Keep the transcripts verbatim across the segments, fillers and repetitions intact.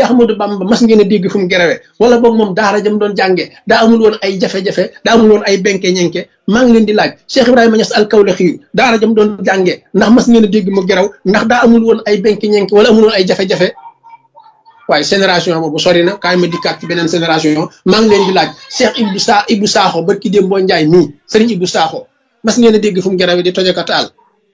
Cheikh Ahmadou Bamba mas ngeen a dégg fu mu gerawee wala boog moom daara jam doon jàngee daa amul woon ay jafe-jafe daa amul woon ay benke ñenke maa ngi leen di laaj Cheikh Ibrahima Niass al-Kawlaxi daara jam doon jàngee ndax mas ngeen a dégg mu geraw ndax daa amul woon ay benke ñenke wala amul woon ay jafe-jafe waaye génération boobu sori na kaay ma dikkaat ci beneen génération maa ngi leen di laaj Cheikh Ibou Sa Ibou Sakho barki démb boo Njaay mii Serigne Ibou Sakho mas ngeen a dégg fu mu gerawee di tojaka taal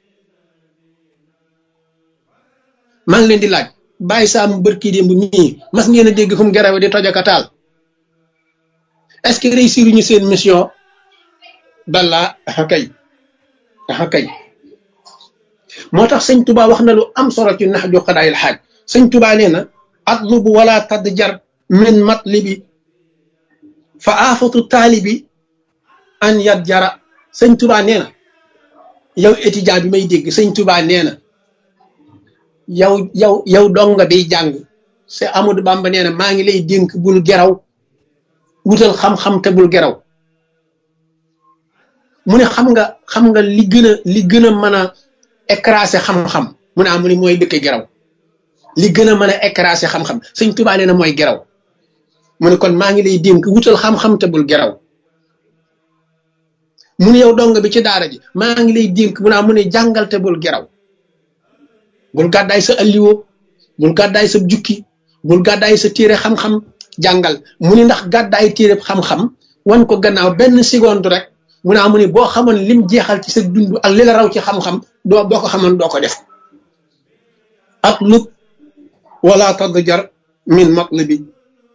maa ngi leen di laaj Baye Sam barki démb mii mas ngeen a dégg fu mu gerawee di tojaka taal est-ce que réussir ñu seen mission balla aha kay aha kay moo tax sëñ Touba wax na lu am solo ci nax ju xadaayil xaaj sëñ Touba nee na atlubu wala tadjar min matlibi fa aafatu taalibi an yat jara sëñ Touba nee na yow étudiant bi may dégg sëñ Touba nee na yow yow yow donga biy jàng c'est Amadou Bamba nee na maa ngi lay dénk bul geraw wutal xam-xam te bul geraw mu ne xam nga xam nga li gën a li gën a mën a écraser xam-xam mu ne ah mu ne mooy dëkk geraw li gën a mën a écraser xam-xam sëñ Tuubaa nee na mooy geraw mu ne kon maa ngi lay dénk wutal xam-xam te bul geraw mu ne yow dong bi ci daara ji maa ngi lay dénk mu ne ah mu ne jàngal te bul geraw bul gàddaay sa alliwo bul gàddaay sa jukki bul gàddaay sa téere xam-xam jàngal mu ne ndax gàddaay téere xam-xam wan ko gannaaw benn seconde rek mu ne ah mu ne boo xamoon lim jeexal ci sa dund ak li la raw ci xam-xam doo boo ko xamoon doo ko def ak lub wala tadjar min matlibi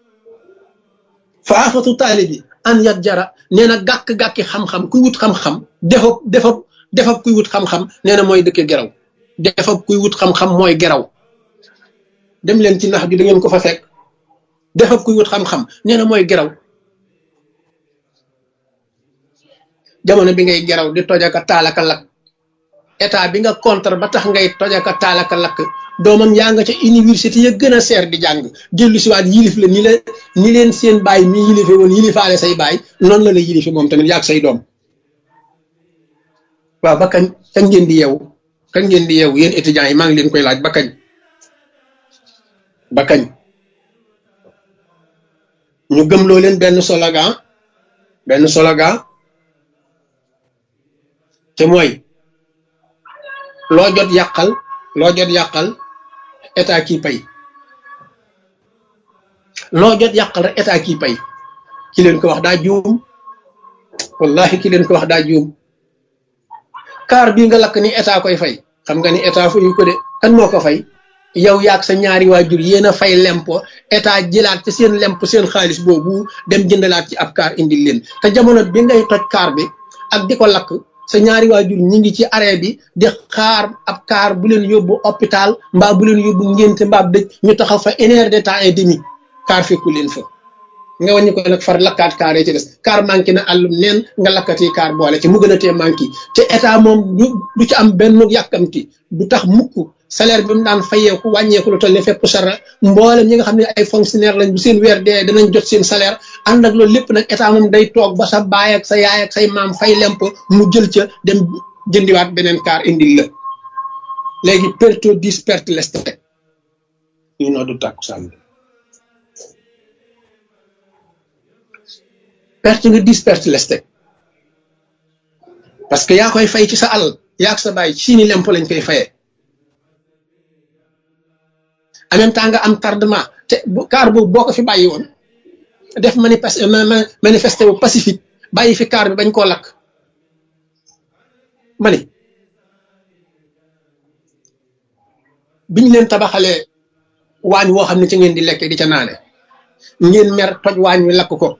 fa afatu taalibi an yat jara nee na gàkk-gàkki xam-xam kuy wut xam-xam defab defab defab kuy wut xam-xam nee na mooy dëkke geraw defab kuy wut xam-xam mooy geraw dem leen ci nax bi da ngeen ko fa fekk defab kuy wut xam-xam nee na mooy geraw jamono bi ngay geraw di tojaka taalaka lakk état bi nga contre ba tax ngay tojaka taalaka lakk doomam yaa nga ca université ya gën a seer di jàng dellu si waat yilif la ni la ni leen seen baay mi yilife woon yilifaale say baay noonu la la yilife moom tamit yaag say doom waaw ba kañ kañ ngeen di yeewu kañ ngeen di yeewu yéen étudiants yi maa ngi leen koy laaj ba kañ ba kañ ñu gëmloo leen benn slogan benn slogan te mooy loo jot yàqal loo jot yàqal état kii pay loo jot yàqal rek état kii pay ki leen ko wax daa juum wallahi ki leen ko wax daa juum kaar bii nga lakk ni état koy fay xam nga ni état fayu ko de kan moo ko fay yow yaag sa ñaari waajur yéen a fay lempo état jëlaat ci seen lemp seen xaalis boobu dem jëndalaat ci ab kaar indil leen te jamono bi ngay toj kaar bi ak di ko lakk sa ñaari waajur ñi ngi ci arrêt bi di xaar ab kaar bu leen yóbbu hôpital mbaa bu leen yóbbu ngénte mbaa dëj ñu taxaw fa une heure de temps et demi kaar fekku leen fa nga wàññi ko nag far lakkaat kaar yi ci des kaar manqué na àllum neen nga lakkati kaar boole ci mu gën a tee manqué te état moom du du ci am benn yàkkamti du tax mukk salaire bi mu daan fayeeku wàññeeku lu toll ne fépp sara mboolem ñi nga xam ne ay fonctionnaire lañ bu seen weer dee danañ jot seen salaire ànd ak loolu lépp nag état moom day toog ba sa baay ak sa yaay ak say maam fay lemp mu jël ca dem jëndiwaat beneen kaar indil la léegi perto dis perte leste ñu noo du tàkku sànni perte nga dis perte leste parce que yaa koy fay ci sa alal yaa ak sa baay ci ni lemp lañ koy fayee en même temps nga am tardement te kaar boobu boo ko fi bàyyi woon def manifeste manifesté bu pacifique bàyyi fi kaar bi bañ koo lakk ma ni biñ leen tabaxalee waañ woo xam ne ci ngeen di lekke di ca naane ngeen mer toj waañ wi lakk ko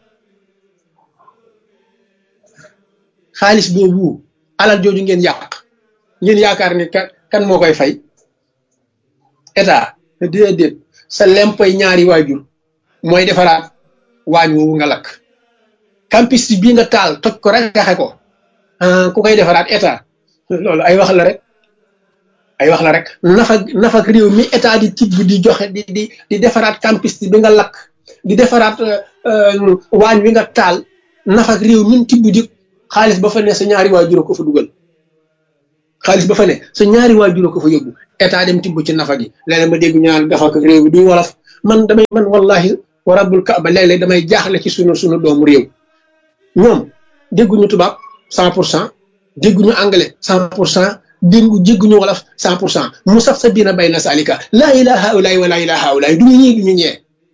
xaalis boobu alal jooju ngeen yàq ngeen yaakaar ni kan moo koy fay état déedéet sa lempoy ñaari waajur mooy defaraat waañ woowu nga lakk campus bii nga taal toj ko rek gaxe ko ku koy defaraat état loolu ay wax la rek ay wax la rek nafa nafa réew mi état di tibb di joxe di di di defaraat campus bi nga lakk di defaraat waañ wi nga taal nafa réew mi tibb di xaalis ba fa ne sa ñaari waajur ko fa dugal xaalis ba fa ne sa ñaari waajur ko fa yóbbu état dem tibb ci nafa gi léeg-léeg ma dégg ñaan gafa ko réew bi duy wolof man damay man wallahi wa rabbul kaaba léeg-léeg damay jaaxle ci sunu sunu doomu réew ñoom dégguñu tubaab cent pour cent dégguñu anglais cent pour cent déggu jégguñu wolof cent pour cent mu saf sa biina bay na salika laa ilaha haulaay wa laa ilaha haulaay du ñu ñii du ñu ñee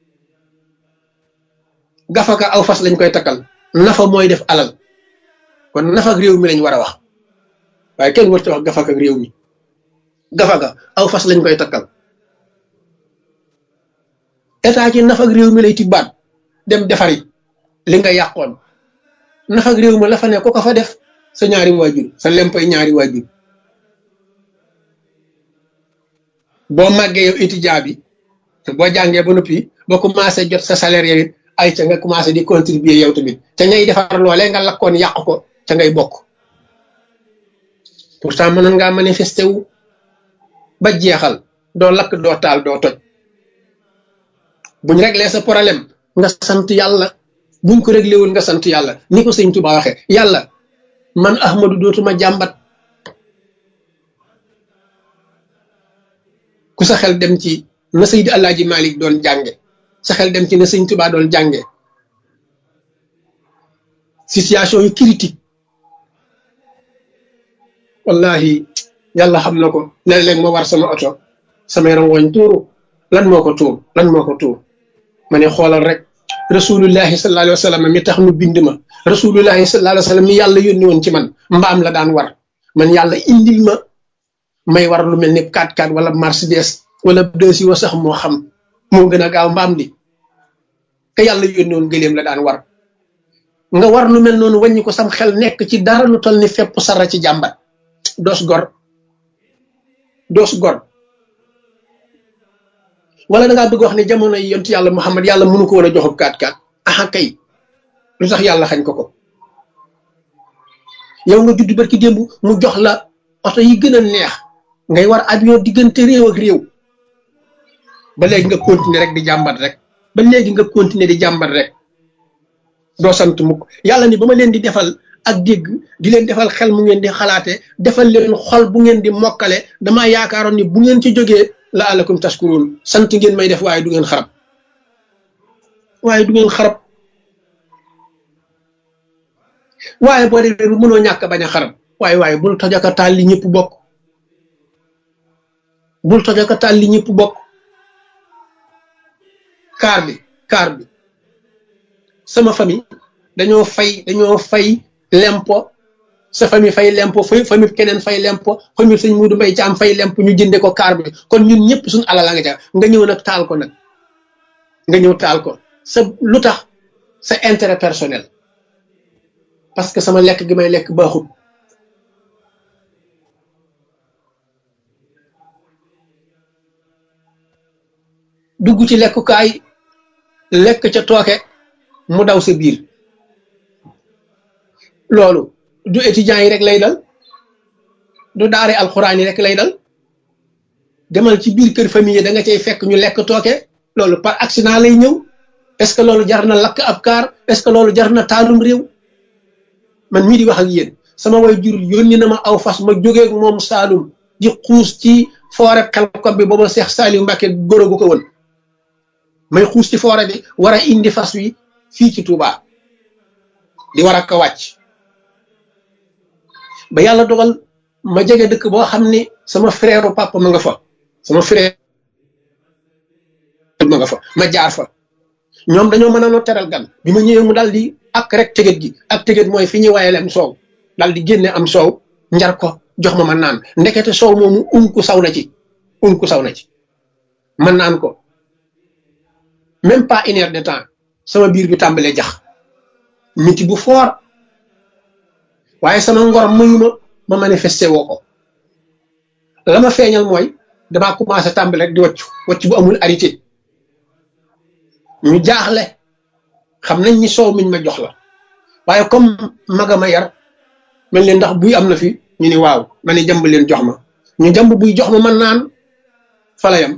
gafaka aw fas lañ koy takkal nafa mooy def alal kon nafa ak réew mi lañ war a wax waaye kenn warta wax gafaka ak réew mi gafaka aw fas lañ koy takkal état ci nafa ak réew mi lay tibbaat dem defari li nga yàqoon nafa ak réew mi la fa ne ko ko fa def sa ñaari waajur sa lempay ñaari waajur boo màggee yow étudiant bi boo jàngee ba noppi boo commencé jot sa salaire yow it ay ca nga commencé di contribuer yow tamit ca ngay defar loolee nga lakkoon yàq ko ca ngay bokk pourtant mënoon ngaa manifesté wu ba jeexal doo lakk doo taal doo toj buñ réglé sa problème nga sant yàlla buñ ko réglé wul nga sant yàlla ni ko sëñ Tuba waxee yàlla man Ahmadu dootuma jàmbat ku sa xel dem ci na Seydi Alaaji Malik doon jànge sa xel dem ci na sëñ Tuba doon jànge situation yu critique wallahi yàlla xam na ko léeg-léeg ma war sama oto samay rangoñ tuuru lan moo ko tuur lan moo ko tuur ma ne xoolal rek rasulullahi sallallahu alayhi wa sallam mi tax nu bind ma rasulullahi sallallahu alayhi wa sallam mi yàlla yónni woon ci man mbaam la daan war man yàlla indil ma may war lu mel ni quatre quatre wala Mercedes wala deux si wa sax moo xam moo gën a gaaw mbaam di te yàlla yónni woon gëléem la daan war nga war lu mel noonu wàññi ko sam xel nekk ci dara lu toll ni fépp sara ci jàmbat doos gor doos gor wala da ngaa bëgg wax ne jamono yi yontu yàlla Muhammad yàlla mënu ko woon a joxub kaat kaat aha kay lu tax yàlla xañ ko ko yow nga judd barki démb mu jox la oto yi gën a neex ngay war avion diggante réew ak réew ba léegi nga continuer rek di jàmbat rek ba léegi nga continuer di jàmbat rek doo sant mukk yàlla ni ba ma leen di defal ak dégg di leen defal xel mu ngeen di xalaate defal leen xol bu ngeen di mokkale damaa yaakaaroon ni bu ngeen ci jógee la alakum tashkurun sant ngeen may def waaye du ngeen xarab waaye du ngeen xarab waaye boo defee bu mënoo ñàkk bañ a xarab waaye waaye bul tojaka taal li ñëpp bokk bul tojaka taal li ñëpp bokk kaar bi kaar bi sama famille dañoo fay dañoo fay lempo sa famille fay lempo fay famille keneen fay lempo famille sëñ Muudu Mbay Caam fay lempo ñu jënde ko kaar bi kon ñun ñëpp suñu alal la nga ca nga ñëw nag taal ko nag nga ñëw taal ko sa lu tax sa intérêt personnel parce que sama lekk gi may lekk baaxul dugg ci lekkukaay lekk ca tooke mu daw sa biir loolu du étudiants yi rek lay dal du daare alxuraan yi rek lay dal demal ci biir kër famille da nga cay fekk ñu lekk tooke loolu par accident lay ñëw est-ce que loolu jar na lakk ab kaar est-ce que loolu jar na taalum réew man mii di wax ak yéen sama way jur yónni na ma aw fas ma jógee ak moom Saalum di xuus ci forêt Xelkom bi booba Seex Saaliw Mbàkke góor gu ko woon may xuus ci forêt bi war a indi fas wi fii ci Touba di war a ko wàcc ba yàlla dogal ma jege dëkk boo xam ni sama frère papa ma nga fa sama frère ma nga fa ma jaar fa ñoom dañoo mën a noo teral gan bi ma ñëwee mu daal di ak rek tëgët gi ak tëgët mooy fi ñuy wayale am soow daal di génne am soow njar ko jox ma ma naan ndekete soow moomu unku saw na ci unku saw na ci ma naan ko même pas une heure de temps sama biir bi tàmbalee jax miti bu foor waaye sama ngor muyu ma ma manifesté woo ko la ma feeñal mooy damaa commencé tàmbale rek di waccu waccu bu amul arrêté ñu jaaxle xam nañ ni soow miñ ma jox la waaye comme maga ma yar mel ni ndax buy am na fi ñu ni waaw ma ne jàmb leen jox ma ñu jàmb buy jox ma man naan fala yam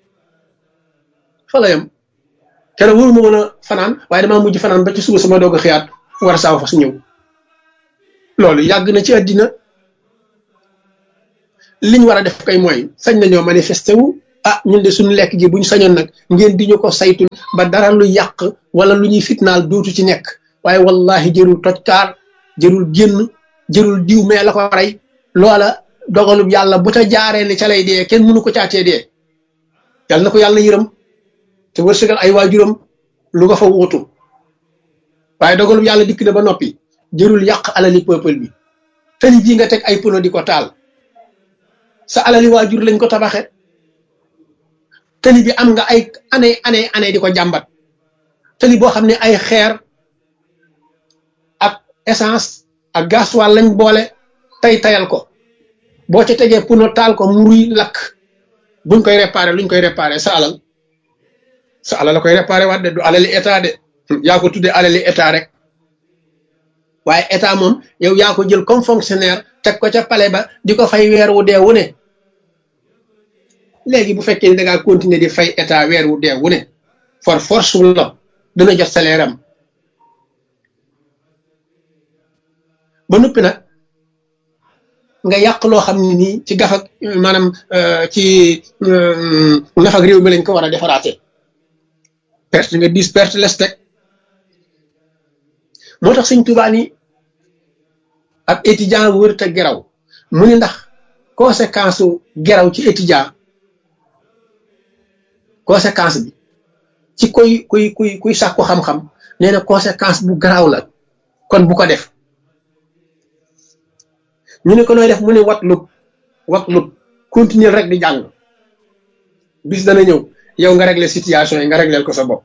fala yam kenn wóoru ma mën a fanaan waaye damaa mujj fanaan ba ci suba sama doog a xiyaat war a saaw fa su ñëw loolu yàgg na ci àddina liñ war a def kay mooy sañ nañoo manifesté wu ah ñun de suñu lekk gi buñ sañoon nag ngeen di ñu ko saytul ba dara lu yàq wala lu ñuy fitnaal dootu ci nekk waaye wallahi jërul toj kaar jërul génn jërul diw mee la ko rey loola dogalub yàlla bu ta jaaree ne ca lay dee kenn mënu ko caatee dee yàlla na ko yàlla yërëm te wërsëgal ay waajuram lu nga fa wutu waaye dogalub yàlla dikk na ba noppi jërul yàq alali peuple bi tali bii nga teg ay pono di ko taal sa alali waajur lañ ko tabaxe tali bi am nga ay année année année di ko jàmbat tali boo xam ne ay xeer ak essence ak gasoil lañ boole tay tayal ko boo ca tegee pono taal ko muruy lakk buñ koy réparé luñ koy réparé sa alal sa alal la koy réparé waat de du alali état de yaa ko tuddee alali état rek waaye état moom yow yaa ko jël comme fonctionnaire teg ko ca palais ba di ko fay weer wu dee wu ne léegi bu fekkee ni da ngaa continuer di fay état weer wu dee wu ne for force wu la dana jot salaire am ba noppi nag nga yàq loo xam ne nii ci gafak maanaam ci nafak réew mi lañ ko war a defaraate perte nga dis perte les teg moo tax Sëñ Tuubaa ni ab étudiant wër te geraw mu ni ndax conséquence su geraw ci étudiant conséquence bi ci kuy kuy kuy kuy sàkku xam-xam nee na conséquence bu garaaw la kon bu ko def ñu ne ko nooy def mu ne wat lut wat lut continuer rek di jàng bis dana ñëw yow nga régler situation yi nga régler ko sa bopp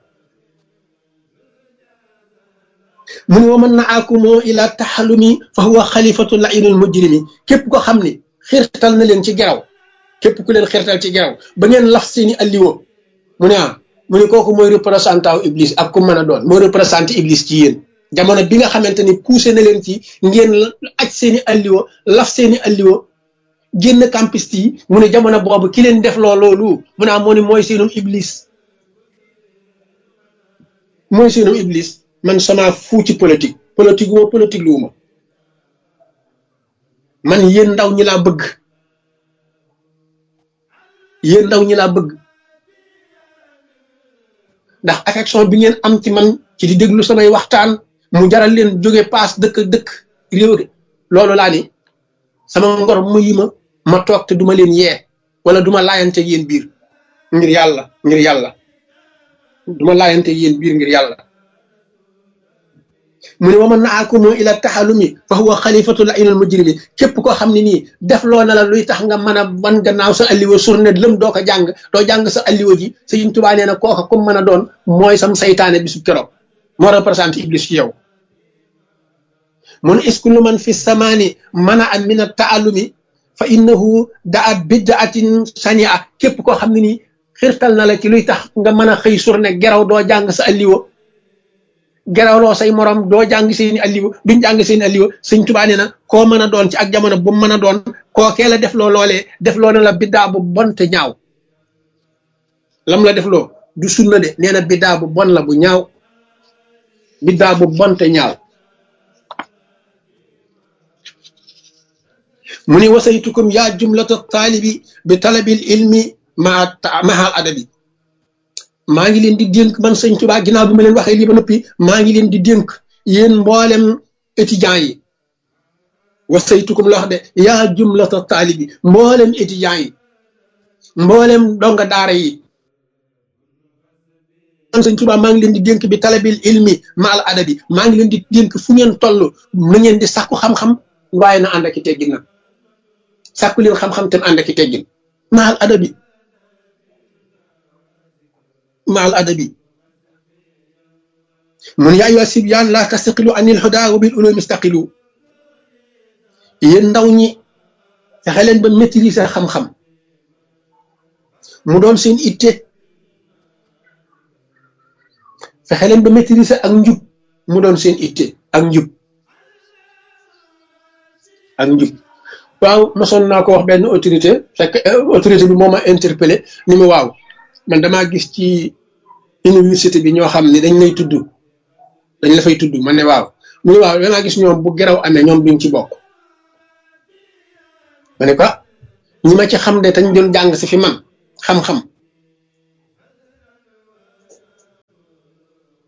mu ne wa man na akumoo ila taxalumi fa huwa xalifatu lainul mujrimi képp ko xam ni xirtal na leen ci geraw képp ku leen xirtal ci geraw ba ngeen laf seeni alliwo mu ne ah mu ne kooku mooy représentant iblis ak ku mën a doon mooy représenté iblis ci yéen jamono bi nga xamante ni poussé na leen ci ngeen aj seeni alliwo laf seeni alliwo génn campiste yi mu ne jamono boobu ki leen def loo loolu mu ne ah moo ni mooy seenum iblis mooy seenum iblis man sama fuu ci politique politique wuma politique luuma man yéen ndaw ñi laa bëgg yéen ndaw ñi laa bëgg ndax affection bi ngeen am ci man ci di déglu samay waxtaan mu jaral leen jóge paas dëkk dëkk réew loolu laa ni sama ngor mu yi ma ma toog te duma leen yee wala duma laayante yéen biir ngir yàlla ngir yàlla duma laayante yéen biir ngir yàlla mu ne wa man naakumu ila taxalumi fa huwa xalifatu lainul mujrimi képp koo xam ne nii def loo na la luy tax nga mën a man gannaaw sa alliwa surne lëm doo ko jàng doo jàng sa alliwa ji Sëriñ Tuubaa nee na kooka comme mën a doon mooy sam saytaane bisu keroog moo représenté iblis ci yow mun iskulu man fi samaani mana a min a taallumi fa innahu daa bidaatin sania képp koo xam ne nii xirtal na la ci luy tax nga mën a xëy surne geraw doo jàng sa alliwa gerawloo say morom doo jàng seeni alliwa duñ jàng seeni alliwa Sëñ Tuubaa nee na koo mën a doon ci ak jamono bu mën a doon kookee la def loo loolee def loo na la biddaa bu bon te ñaaw lam la def loo du sunna de nee na biddaa bu bon la bu ñaaw biddaa bu bon te ñaaw mu ni wasaytukum yaa jumlata taalibi bi talabil ilmi maa mahal adabi maa ngi leen di dénk man Sëñ Tuubaa ginnaaw bi ma leen waxee lii ba noppi maa ngi leen di dénk yéen mboolem étudiants yi wasaytukum la wax de yaa jumlata taalibi mboolem étudiants yi mboolem donga daara yi man Sëñ Tuubaa maa ngi leen di dénk bi talabil ilmi maal adabi maa ngi leen di dénk fu ngeen toll na ngeen di sàkku xam-xam waaye na ànd ak i teggin nag sàkku leen xam-xam te ànd ak i teggin maal adabi maal adabi mun yaa ayyuha sibyaan laa tastaqilu anil hudaa wa bil ulumi istaqilu yéen ndaw ñi fexe leen ba maîtriser xam-xam mu doon seen itte fexe leen ba maîtriser ak njub mu doon seen itte ak njub ak njub waaw mosoon naa ko wax benn autorité fekk autorité bi moo ma interpellé ni ma waaw man damaa gis ci université bi ñoo xam ne dañ lay tudd dañ la fay tudd man ne waaw mu ne waaw damaa gis ñoom bu geraw amee ñoom duñ ci bokk ma ne ko ñi ma ci xam de tañ doon jàng si fi man xam-xam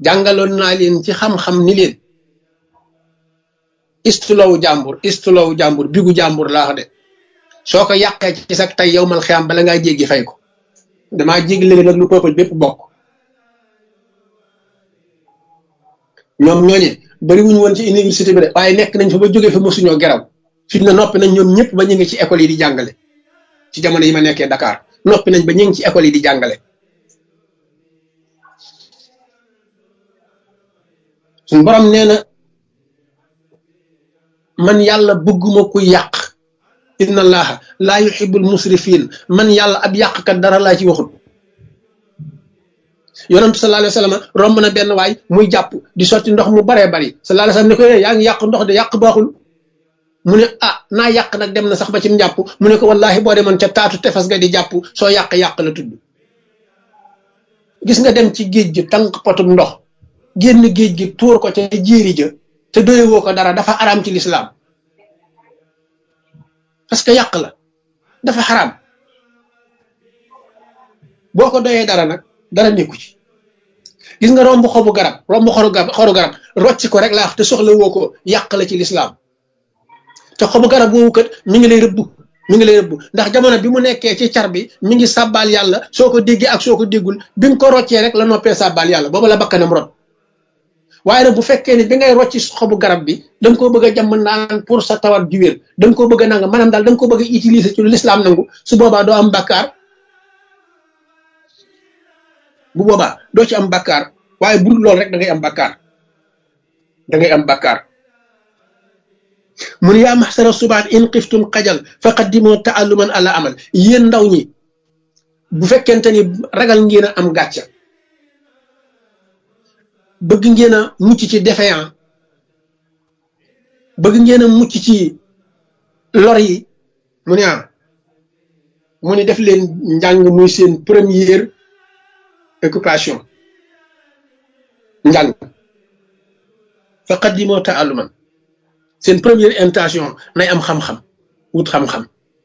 jàngaloon naa leen ci xam-xam ni leen istulawu jàmbur istulawu jàmbur bigu jàmbur laa wax de soo ko yàqee ci sax tey yow mal xiyaam bala ngaa jéggi fay ko damaa jéggi léegi nag lu peuple bépp bokk ñoom ñooñe bari wuñu woon ci université bi de waaye nekk nañ fa ba jógee fa mosuñoo geraw fi na noppi nañ ñoom ñëpp ba ñu ngi ci école yi di jàngale ci jamono yi ma nekkee Dakar noppi nañ ba ñu ngi ci école yi di jàngale suñu borom nee na man yàlla bëgguma ku yàq inna allaha laa yuhibbul musrifin man yàlla ab yàqkat dara laa ci waxut yonentu sallallahu alayhi wa sallam romb na benn waay muy jàpp di sotti ndox mu baree bari sallallahu alayhi wa sallam ne ko yaa ngi yàq ndox de yàq baaxul mu ne ah naa yàq nag dem na sax ba ci njàpp mu ne ko wallahi boo demoon ca taatu tefes ga di jàpp soo yàq-yàq la tudd gis nga dem ci géej gi tànk potum ndox génn géej gi tuur ko ca jéeri ja te doyewoo ko dara dafa araam ci lislaam parce que yàq la dafa xaraam boo ko doyee dara nag dara nekku ci gis nga romb xobu garab romb xoru garab xoru garab rocci ko rek laa wax te soxla woo ko yàq la ci lislaam te xobu garab woowu kat mi ngi lay rëbb mi ngi lay rëbb ndax jamono bi mu nekkee ci car bi mi ngi sàbbaal yàlla soo ko déggee ak soo ko déggul bi mu ko roccee rek la noppee sàbbaal yàlla booba la bakkanam rot waaye nag bu fekkee ni bi ngay rocci xobu garab bi da nga koo bëgg a jàmm naan pour sa tawat ju wér da nga koo bëgg a nanga maanaam daal da nga ko bëgg a utiliser ci lu lislaam nangu su boobaa doo am bàkkaar bu boobaa doo ci am bàkkaar waaye bu dul loolu rek da ngay am bàkkaar da ngay am bàkkaar mun yaa maxsara subaan in xiftum xajal faqaddimoo taalluman ala amal yéen ndaw ñi bu fekkente ni ragal ngeen a am gàcca bëgg ngeen a mucc ci défaillant bëgg ngeen a mucc ci lor yi mu ne ah mu ne def leen njàng muy seen première occupation njàng faqaddimoo taalluman seen première intention nay am xam-xam wut xam-xam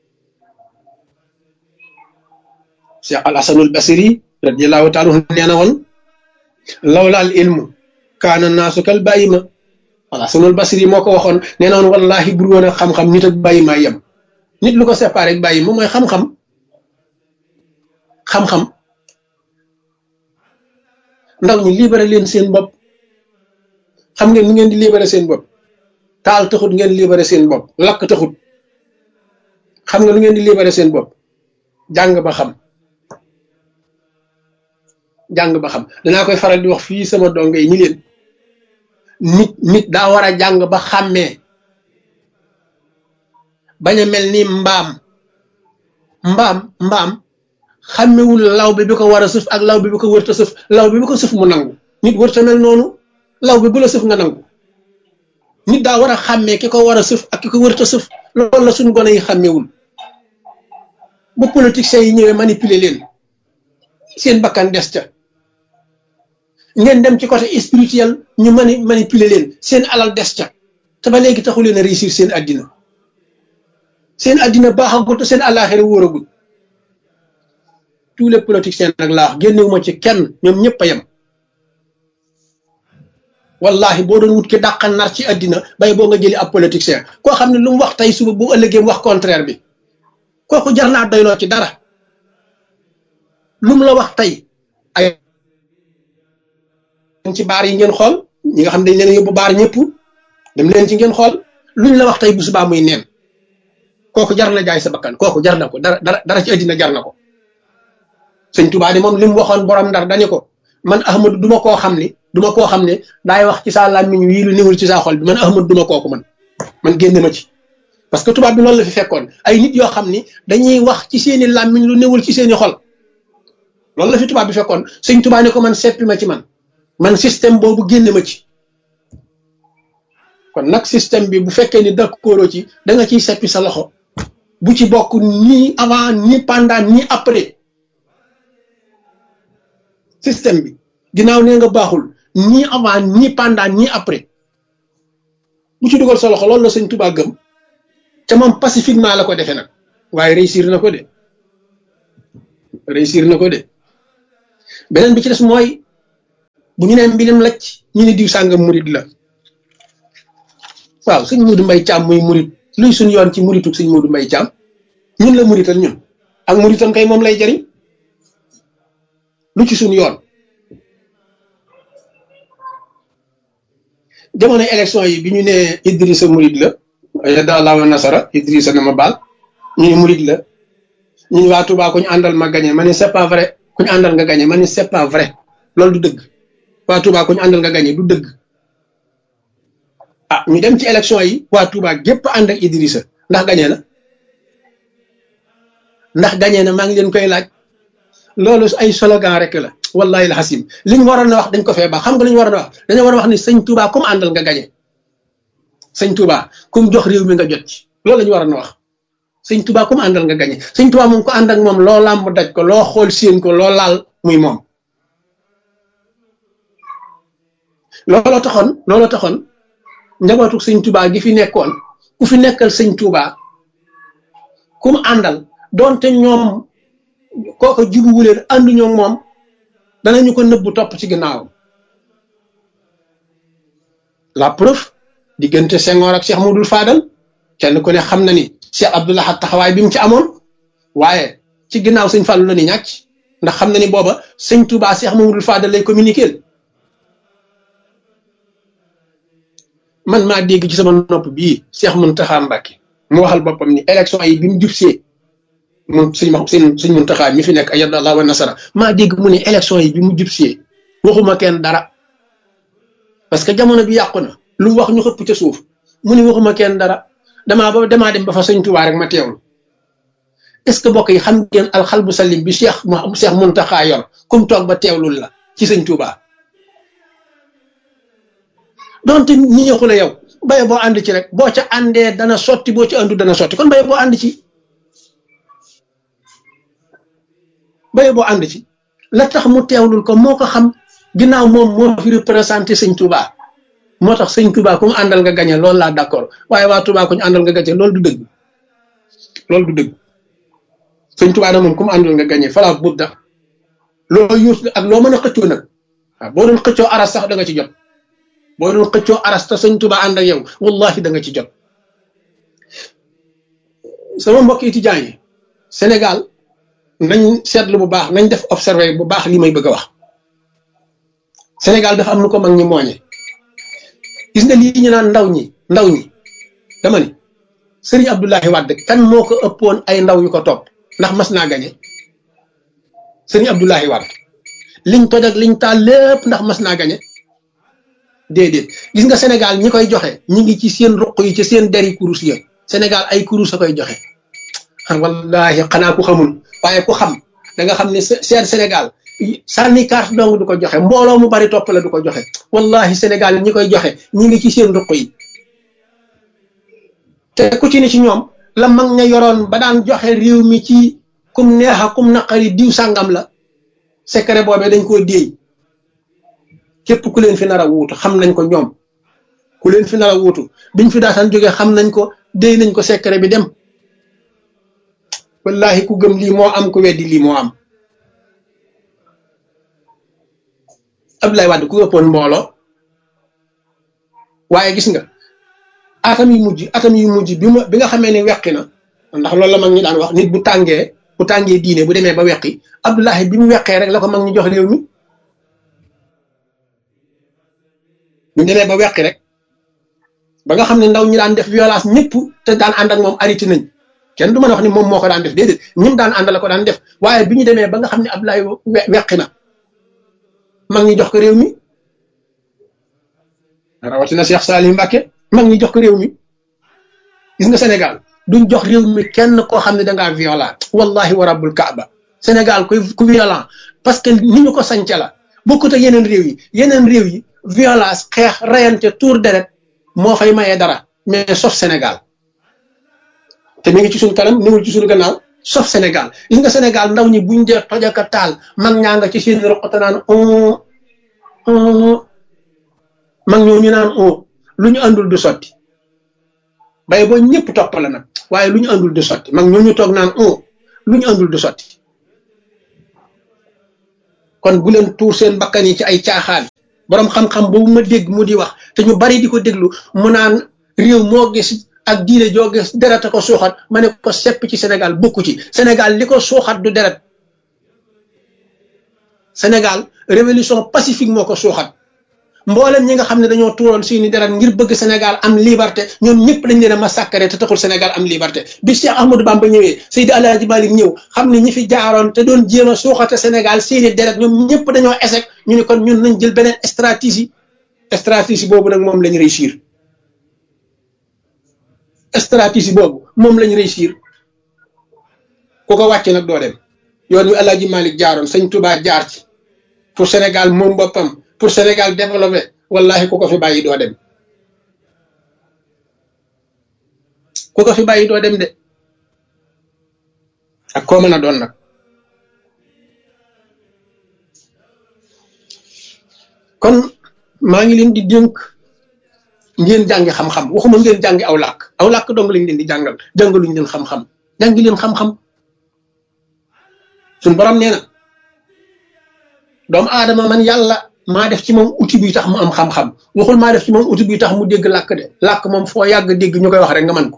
Cheikh al Hasanul Basri radiyallahu taala anhu nee na woon lawla al ilmu kaana naasu kal bàyyima al Hasanul Basri moo ko waxoon nee na woon wallahi bur woon a xam-xam nit ak bàyyima yem nit lu ko séparé ak bàyyi moom mooy xam-xam xam-xam ndaw ñi libéré leen seen bopp xam ngeen ni ngeen di libéré seen bopp taal taxut ngeen libéré seen bopp lakk taxut xam nga lu ngeen di libéré seen bopp jàng ba xam jàng ba xam danaa koy faral di wax fii sama donge yi ñi leen nit nit daa war a jàng ba xàmmee bañ a mel ni mbaam mbaam mbaam xàmmewul law bi bi ko war a sëf ak law bi bi ko wërta sëf law bi bi ko sëf mu nangu nit wërta mel noonu law bi bu la sëf nga nangu nit daa war a xàmmee ki ko war a sëf ak ki ko wërta sëf loolu la suñu gone yi xàmmewul ba politiciens yi ñëwee manipuler leen seen bakkan des ca ngeen dem ci côté spirituel ñu mani manipuler leen seen alal des ca te ba léegi taxu leen a réussir seen addina seen addina baaxagul te seen àllaaxira wóoragul tous les politiciens nag laa wax génnewuma ci kenn ñoom ñëpp a yem wallahi boo doon wut ki dàqal nar ci addina bay boo nga jëli ab politicien koo xam ne lu mu wax tey suba bu ëllëgee mu wax contraire bi kooku jar naa doyloo ci dara lu mu la wax tey ay ci baar yi ngeen xool ñi nga xam dañ leen yóbbu baar ñëpp dem leen ci ngeen xool luñ la wax tey bu subaa muy neen kooku jar na jaay sa bakkan kooku jar na ko dara dara dara ci addina jar na ko sëñ Tuubaa di moom li mu waxoon borom Ndar dañu ko man Ahmadu duma koo xam ni duma koo xam ne daay wax ci saa làmmiñ wii lu néewul ci saa xol bi man Ahmadu duma kooku man man génn ma ci parce que tubaab bi loolu la fi fekkoon ay nit yoo xam ni dañuy wax ci seeni làmmiñ lu néewul ci seeni xol loolu la fi tubaab bi fekkoon sëñ Tuubaa ne ko man seppi ma ci man man système boobu génn ma ci kon nag système bi bu fekkee ni d'accord ci da nga ciy seppi sa loxo bu ci bokk ni avant ni pendant ni après système bi ginnaaw nee nga baaxul ni avant ni pendant ni après bu ci dugal sa loxo loolu la sëñ Tuubaa gëm te moom pacifiquement la ko defee nag waaye réussir na ko de réussir na ko de beneen bi ci des mooy bu ñu nee mbilim lacc ñu ne diw sàngam murit la waaw sëñ Modou Mbaye Thiam muy murit luy suñu yoon ci murituk sëñ Modou Mbaye Thiam ñun la murital ñun ak muritam kay moom lay jariñ lu ci suñu yoon. jamono élection yi bi ñu nee Idrissa murit la yadda wa nasara Idrissa na ma baal ñu ne murit la ñu ne waa Touba ku ñu àndal ma gagné ma ne c'est pas vrai ku ñu àndal nga gagné ma ne c'est pas vrai loolu du dëgg waa Touba ku ñu àndal nga gagné du dëgg. ah ñu dem ci élection yi waa Touba gépp ànd ak Idrissa ndax gagné na ndax gagné na maa ngi leen koy laaj loolu ay slogan rek la wallahi la xasim li ñu waroon a wax dañ ko fee baax xam nga li ñu waroon a wax dañoo war a wax ni sëñ Touba comme àndal nga gagné sëñ Touba comme jox réew mi nga jot ci loolu la ñu waroon a wax sëñ Touba comme àndal nga gagné sëñ Touba moom ko ànd ak moom loo làmb daj ko loo xool séen ko loo laal muy moom looloo taxoon looloo taxoon njabootu sëñ Touba gi fi nekkoon ku fi nekkal sëñ Touba kum àndal doonte ñoom kooko jubuwu leen ànduñoo moom danañu ko nëbbu topp ci ginnaawam la preuve diggante Senghor ak Cheikh Modou Fadal kenn ku ne xam na ni Cheikh Abdou Lahad taxawaay bi mu ci amoon waaye ci ginnaaw sëñ Fallou la ni ñàcc ndax xam na ni booba sëñ Touba Cheikh Modou Fadal lay communiquer man maa dégg ci sama nopp bii Cheikh Mountakha Mbacké mu waxal boppam ni élection yi bi mu jubsee moom sëñ ma sëñ sëñ Mountakha mi fi nekk ayyadallahu wa nasara maa dégg mu ne élection yi bi mu jubsee waxuma kenn dara parce que jamono bi yàqu na lu mu wax ñu xëpp ca suuf mu ne waxuma kenn dara damaa ba damaa dem ba fa sëñ Touba rek ma teewlu est-ce que bokk yi xam ngeen alxalbu salim bi Cheikh Cheikh Mountakha yor kum toog ba teewlul la ci sëñ Touba donte ñi ñëxu la yow baye boo ànd ci rek boo ca àndee dana sotti boo ci àndu dana sotti kon baye boo ànd ci baye boo ànd ci la tax mu teewlul ko moo ko xam ginnaaw moom moo fi représenté sëñ Touba moo tax sëñ Touba ku mu àndal nga gañe loolu laa d'accord waaye waa Touba ku ñu àndal nga gañe loolu du dëgg loolu du dëgg sëñ Touba nag moom ku mu àndal nga gañe fala budda loo yuus ak loo mën a xëccoo nag waaw boo doon xëccoo aras sax da nga ci jot boo doon xëccoo aras te sëñ Touba ànd ak yow wallahi da nga ci jot sama mbokk étudiants yi Sénégal nañ seetlu bu baax nañ def observé bu baax li may bëgg a wax Sénégal dafa am nu ko mag ñi mooñe gis nga lii ñu naan ndaw ñi ndaw ñi dama ni Serigne Abdoulaye Wade kan moo ko ëppoon ay ndaw yu ko topp ndax mas naa gañe Serigne Abdoulaye Wade liñ toj ak liñ taal lépp ndax mas naa gañe déedéet gis nga Sénégal ñi koy joxe ñi ngi ci seen ruq yi ci seen deri kurus ya Sénégal ay kurus a koy joxe wallahi xanaa ku xamul waaye ku xam da nga xam ne seen Sénégal sànni carte dong du ko joxe mbooloo mu bari topp la du ko joxe wallahi Sénégal ñi koy joxe ñi ngi ci seen ruq yi te ku ci ne ci ñoom la mag ña yoroon ba daan joxe réew mi ci kum neexa kum naqari diw sàngam la secret boobee dañ koo déey képp ku leen fi nar a wuutu xam nañ ko ñoom ku leen fi nar a wuutu biñ fi daataan jógee xam nañ ko déy nañ ko secret bi dem wallahi ku gëm lii moo am ku weddi lii moo am Abdoulaye Wade ku ëppoon mbooloo waaye gis nga atam yu mujj atam yu mujj bi ma bi nga xamee ne weqi na ndax loolu la mag ñi daan wax nit bu tàngee bu tàngee diine bu demee ba weqi Abdoulaye bi mu weqee rek la ko mag ñi jox réew mi ñu demee ba weqi rek ba nga xam ne ndaw ñi daan def violence ñëpp te daan ànd ak moom arrêté nañ kenn du mën a wax ni moom moo ko daan def déedéet ñim daan ànd la ko daan def waaye bi ñu demee ba nga xam ne Abdoulaye weqi na mag ñi jox ko réew mi rawatina Cheikh Salim Mbacké mag ñi jox ko réew mi gis nga Sénégal duñ jox réew mi kenn koo xam ne dangaa violent wallahi wa rabbul kaaba Sénégal kuy ku violent parce que ni ñu ko sañca la bokkut ak yeneen réew yi yeneen réew yi violence xeex rayante tour deret moo fay mayee dara mais sauf Sénégal te mi ngi ci suñ kanam niwul ci suñu gannaaw sauf Sénégal gis nga Sénégal ndaw ñi buñ dee tojaka taal mag ñaa nga ci seen roqata naan mag ñoo ñu naan lu ñu àndul du sotti bay boo ñëpp toppala nag waaye lu ñu àndul du sotti mag ñoo ñu toog naan lu ñu àndul du sotti kon bu leen tuur seen bakkan yi ci ay caaxaan borom xam-xam boobu ma dégg mu di wax te ñu bari di ko déglu mu naan réew moo gis ak diine joo gis deret a ko suuxat ma ne ko sepp ci Sénégal bokku ci Sénégal li ko suuxat du deret Sénégal révolution pacifique moo ko suuxat mboolem ñi nga xam ne dañoo tuuroon seeni deret ngir bëgg Sénégal am liberté ñoom ñëpp dañ leen a massacré te taxul Sénégal am liberté bi Cheikh Ahmadou Bamba ñëwee Seydi Alaaji Malick ñëw xam ne ñi fi jaaroon te doon jéem a suuxate Sénégal seeni deret ñoom ñëpp dañoo échec ñu ne kon ñun nañ jël beneen stratégie stratégie boobu nag moom lañ réussir stratégie boobu moom lañ réussir ku ko wàcc nag doo dem yoon wi Alaaji Malick jaaroon Sëñ Touba jaar ci pour Sénégal moom boppam pour Sénégal développé wallahi ku ko fi bàyyi doo dem ku ko fi bàyyi doo dem de ak koo mën a doon nag kon maa ngi leen di dénk ngeen jàngi xam-xam waxuma ngeen jàngi aw làkk aw làkk dong lañ leen di jàngal jàngaluñ leen xam-xam jàngi leen xam-xam suñ borom nee na doomu aadama man yàlla maa def ci moom outil bi tax mu am xam-xam waxul maa def ci moom outil bi tax mu dégg làkk de làkk moom foo yàgg dégg ñu koy wax rek nga man ko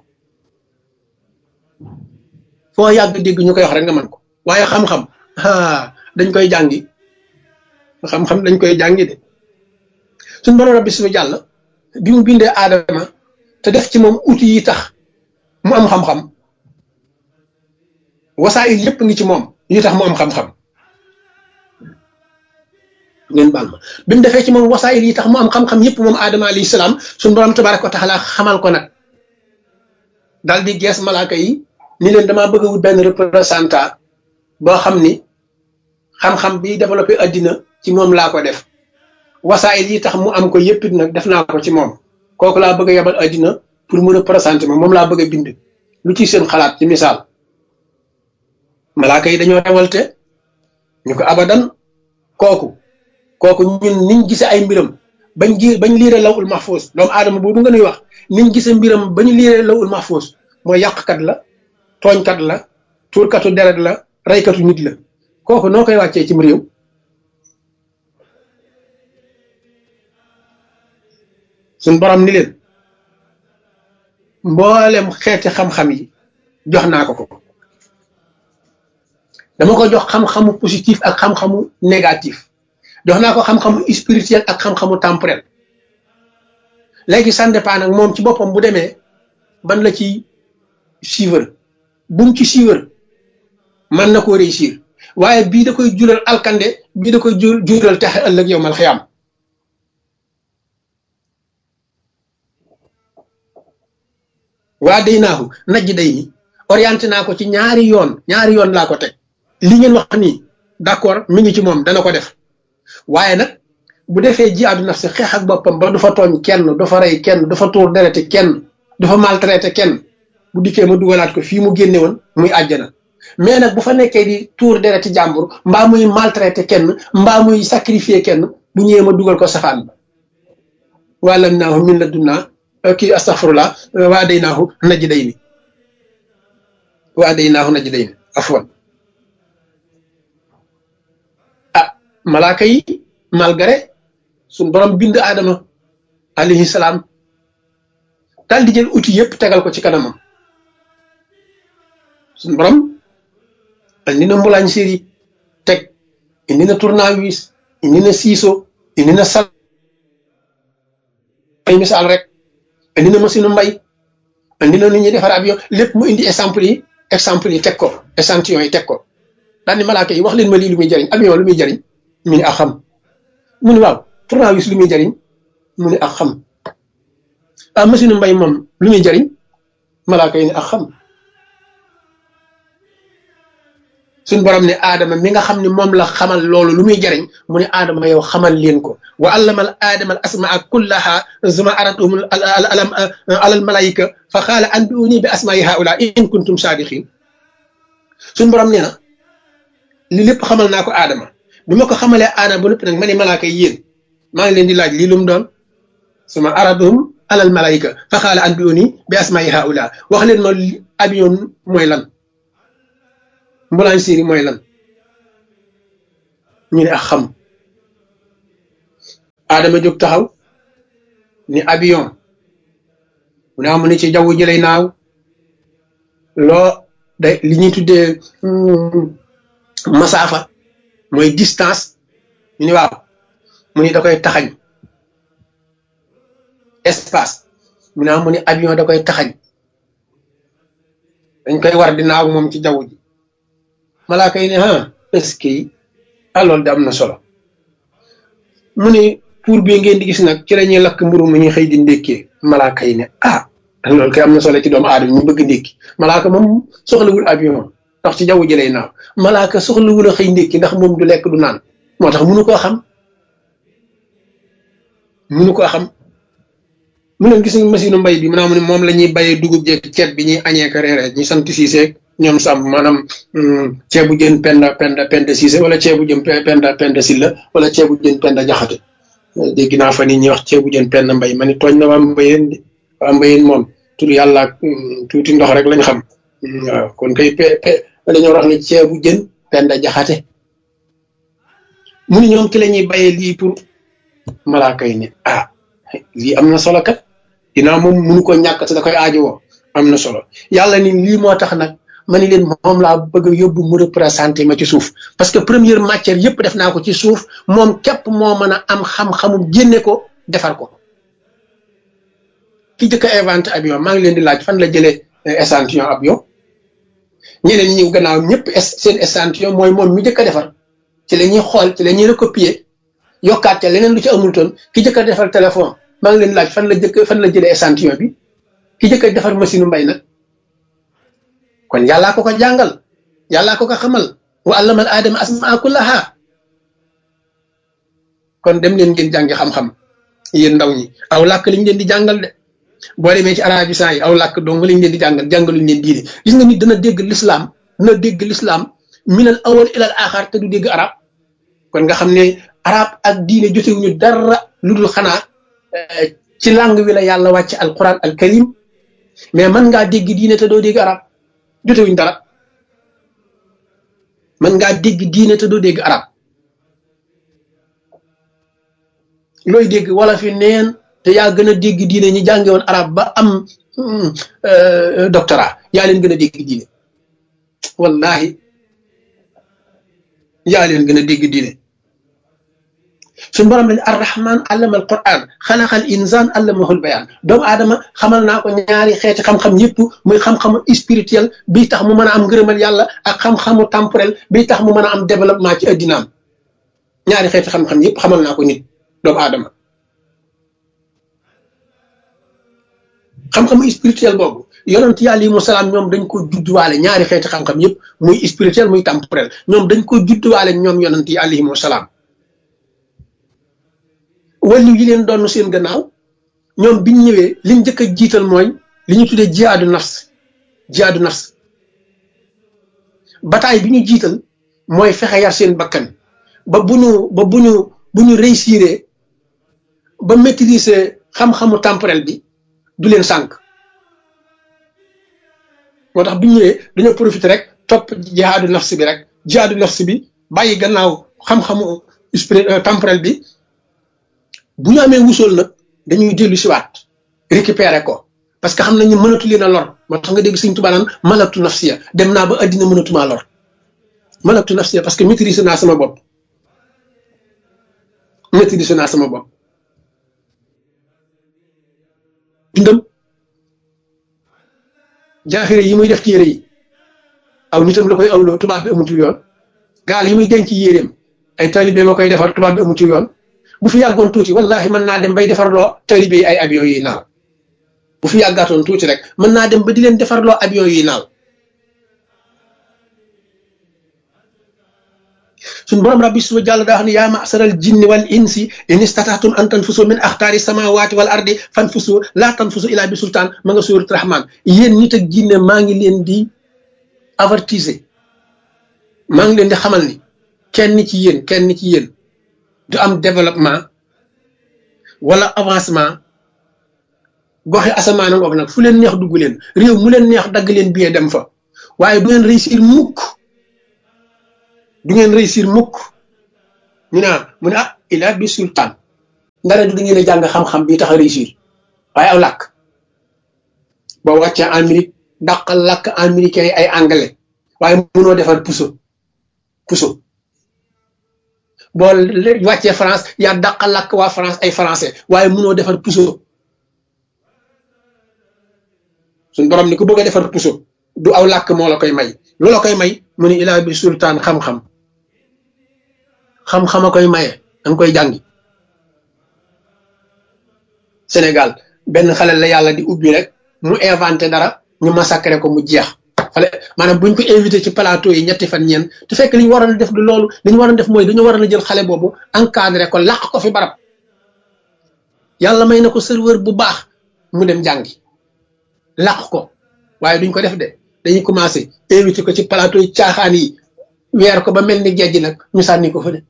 foo yàgg dégg ñu koy wax rek nga man ko waaye xam-xam ah dañ koy jàngi xam-xam dañ koy jàngi de suñ borom rabbi su jàll bi mu bindee aadama te def ci moom outil yi tax mu am xam-xam wasaayil yépp ngi ci moom yi tax mu am xam-xam ngeen baal ma bi mu defee ci moom wasaayil yi tax mu am xam-xam yépp moom aadama alayhi salaam suñu borom tabaaraka wa taala xamal ko nag daal di gees malaaka yi ni leen damaa bëgg a wut benn représentant boo xam ni xam-xam bi développé addina ci moom laa ko def wasaayil yi tax mu am ko yépp it nag def naa ko ci moom kooku laa bëgg a yebal addina pour mu représenter ma moom laa bëgg a bind lu ci seen xalaat ci misaal malaaka yi dañoo rewalte ñu ko abadan kooku kooku ñun niñ gise ay mbiram bañ gi bañ liire lawul mahfuus doomu aadama boobu nga nuy wax niñ gise mbiram bañ liire lawul mahfuus mooy yàqkat la tooñkat la tuurkatu deret la reykatu nit la kooku noo koy wàccee cim réew suñ borom ni leen mboolem xeeti xam-xam yi jox naa ko ko dama ko jox xam-xamu positif ak xam-xamu négatif jox naa ko xam-xamu spirituel ak xam-xamu temporel léegi ça dépend nag moom ci boppam bu demee ban la ci suivre bu mu ci suivre mën na koo réussir waaye bii da koy jural alkande bii da koy jur jural texe ëllëg yow mal xiyaam waa day naaxu najj day ni orienté naa ko ci ñaari yoon ñaari yoon laa ko teg li ngeen wax nii d'accord mi ngi ci moom dana ko def waaye nag bu defee jihaadu nafsi xeex ak boppam ba du fa tooñ kenn du fa rey kenn du fa tuur dereti kenn du fa maltraité kenn bu dikkee ma dugalaat ko fii mu génne woon muy àjjana mais nag bu fa nekkee di tuur dereti jàmbur mbaa muy maltraité kenn mbaa muy sacrifier kenn bu ñëwee ma dugal ko safaan ba wàllam naahu min la dunnaa kii astaghfirullah waa day naahu najj day ni waa day naahu najj day ni afwan ah malaaka yi malgré suñ borom bind aadama alayhi salaam daal di jël outil yépp tegal ko ci kanamam suñ borom indi na mbulaañ séri teg indi na tournevis indi na ciseau indi na sal ay misaal rek indi na machine mbay indi na nit ñi defar avion lépp mu indi exemple yi exemple yi teg ko échantillon yi teg ko daal ni malaaka yi wax leen ma lii lu muy jariñ avion lu muy jariñ mu ni ak xam mu ni waaw tournevis lu muy jariñ mu ni ak xam ah machine mbay moom lu muy jariñ malaaka yi ni ak xam suñ borom ne aadama mi nga xam ne moom la xamal loolu lu muy jariñ mu ne aadama yow xamal leen ko wa allamal aadama al asmaa kullaha zuma aratuhum alam alal malaika fa qaala anbiuni bi asmaai haula in kuntum saadiqin suñ borom nee na li lépp xamal naa ko aadama bi ma ko xamalee aadama ba lépp nag ma ne malaaka yi yéen maa ngi leen di laaj lii lu mu doon suma aratuhum alal malaika fa qaala anbiuni bi asmaai haula wax leen ma avion mooy lan mbulaan séeri mooy lan ñu ne ak xam Adama jóg taxaw ni avion mu ne amu ni ci jaww ji lay naaw loo day li ñuy tuddee masaafa mooy distance ñu ni waaw mu ni da koy taxañ espace mu ne amu ni avion da koy taxañ dañ koy war di naaw moom ci jaww ji malaaka yi ne ah est-ce que ah loolu de am na solo mu ne pour bi ngeen di gis nag ci la ñuy lakk mburu mu ñuy xëy di ndékkee malaaka yi ne ah loolu kay am na solo ci doomu aadama ñu bëgg ndékki malaaka moom soxlawul avion ndax ci jaww ji lay naaw malaaka soxlawul a xëy ndékki ndax moom du lekk du naan moo tax munu koo xam munu koo xam mu ne gis nga machine mbay bi maanaam moom la ñuy bayee dugub jeeg ceeb bi ñuy añee ka reeree ñi sant Siise ñoom sàmm maanaam ceebu jën penda penda penda Siise wala ceebu jën penda penda Silla wala ceebu jën penda Jaxate dégg naa fa ni ñuy wax ceebu jën penda mbay ma ni tooñ na waa mbayeen di waa mbayeen moom tur yàlla ak tuuti ndox rek lañ xam waaw kon kay pe pe dañoo wax ni ceebu jën penda Jaxate mu ni ñoom ci la ñuy bayee lii pour malaaka yi ne ah lii am na solo kat dinaa moom munu ko ñàkk te da koy aajowoo am na solo yàlla ni lii moo tax nag ma ni leen moom laa bëgg a yóbbu mu représenté ma ci suuf parce que première matière yëpp def naa ko ci suuf moom képp moo mën a am xam-xamu génne ko defar ko ki jëkk a inventé avion maa ngi leen di laaj fan la jëlee échantillon avion ñeneen ñi gannaaw ñëpp seen échantillon mooy moom mi jëkk a defar ci la ñuy xool ci la ñuy recopier yokkaat ca leneen lu ci amul toon ki jëkk a defar téléphone maa ngi leen laaj fan la jëkk fan la jëlee échantillon bi ki jëkk a defar machine mbay nag kon yàllaa ko ko jàngal yàllaa ko ko xamal wa allamal aadama asmaa kullaha kon dem leen ngeen jàngi xam-xam yéen ndaw ñi aw làkk liñ leen di jàngal de boo demee ci arabisant yi aw làkk dong liñ leen di jàngal jàngaluñ leen diine gis nga nit dana dégg l'islam dana dégg l'islam minal awal ilal axar te du dégg arab kon nga xam ne arab ak diine jotewuñu dara lu dul xanaa ci langue wi la yàlla wàcc alquran al karim mais mën ngaa dégg diine te doo dégg arab jotewuñ dara mën ngaa dégg diine te doo dégg arab looy dégg wala fi neen te yaa gën a dégg diine ñi jànge woon arab ba am doctorat yaa leen gën a dégg diine wallahi yaa leen gën a dégg diine suñu borom ne arrahman allama al quran xalaqal insan allamahul bayan doomu aadama xamal naa ko ñaari xeeti xam-xam yëpp muy xam-xamu spirituel bii tax mu mën a am ngërëmal yàlla ak xam-xamu temporel bii tax mu mën a am développement ci addinaam ñaari xeeti xam-xam yëpp xamal naa ko nit doomu aadama xam-xamu spirituel boobu yonent yi alayhimu salaam ñoom dañ ko judduwaale ñaari xeeti xam-xam yëpp muy spirituel muy temporel ñoom dañ ko judduwaale ñoom yonent yi alayhimu salaam wàllu yi leen doon seen gannaaw ñoom biñ ñëwee liñ njëkk a jiital mooy li ñu tuddee jihaadu nafs jihaadu nafs bataay bi ñu jiital mooy fexe yar seen bakkan ba bu ñu ba bu ñu bu ñu réussir ba maîtriser xam-xamu temporel bi du leen sànq moo tax biñ ñëwee dañoo profité rek topp jihaadu nafs bi rek jihaadu nafs bi bàyyi gannaaw xam-xamu temporel bi bu ñu amee wusool nag dañuy dellu siwaat récupérer ko parce que xam nañu mënatu leen a lor moo tax nga dégg Sëñ Tuubaa naan malaktu nafsiya dem naa ba addina mënatumaa lor malaktu nafsiya parce que maîtriser naa sama bopp maîtriser naa sama bopp dundam jaaxire yi muy def ci yére yi aw nitam la koy awloo tubaab bi amu ci yoon gaal yi muy denc ci yéreem ay taalibe ma koy defar tubaab bi amu ci yoon bu fi yàggoon tuuti wallahi mën naa dem bay defarloo taalibe yi ay avion yi naaw bu fi yàggaatoon tuuti rek mën naa dem ba di leen defarloo avion yi naaw suñ borom rabbi su jàll daa wax ne yaa ma'saral jinni wal insi in istata'tum an tanfusu min axtaari samawati wal ardi fanfusu laa tanfusu ila bi sultaan ma nga suurat rahman yéen nit ak jinne maa ngi leen di avertiser maa ngi leen di xamal ni kenn ci yéen kenn ci yéen du am développement wala avancement goxe asamaan ngoog nag fu leen neex dugg leen réew mu leen neex dagg leen billet dem fa waaye du ngeen réussir mukk du ngeen réussir mukk mu ne ah mu ne ah ila bi sultaan ndara du ngeen a jàng xam-xam bi tax a réussir waaye aw làkk boo wàccee Amérique dàqal làkk américain yi ay anglais waaye mënoo defar puso puso boo wàccee France yaa dàqal làkk waa France ay français waaye mënoo defar puso suñ borom ni ku bëgg a defar puso du aw làkk moo la koy may lu la koy may mu ni ilaa bi sultaan xam-xam xam-xam a koy maye danga koy jàngi Sénégal benn xale la yàlla di ubbi rek mu inventé dara ñu massacré ko mu jeex xale maanaam buñ ko invité ci plateau yi ñetti fan ñeen te fekk li ñu waroon a def du loolu li ñu waroon a def mooy dañu waroon a jël xale boobu encadré ko làq ko fi barab yàlla may na ko serveur bu baax mu dem jàngi làq ko waaye duñ ko def de dañuy commencé invité ko ci plateau yi caaxaan yi weer ko ba mel ni gejj nag ñu sànni ko fa de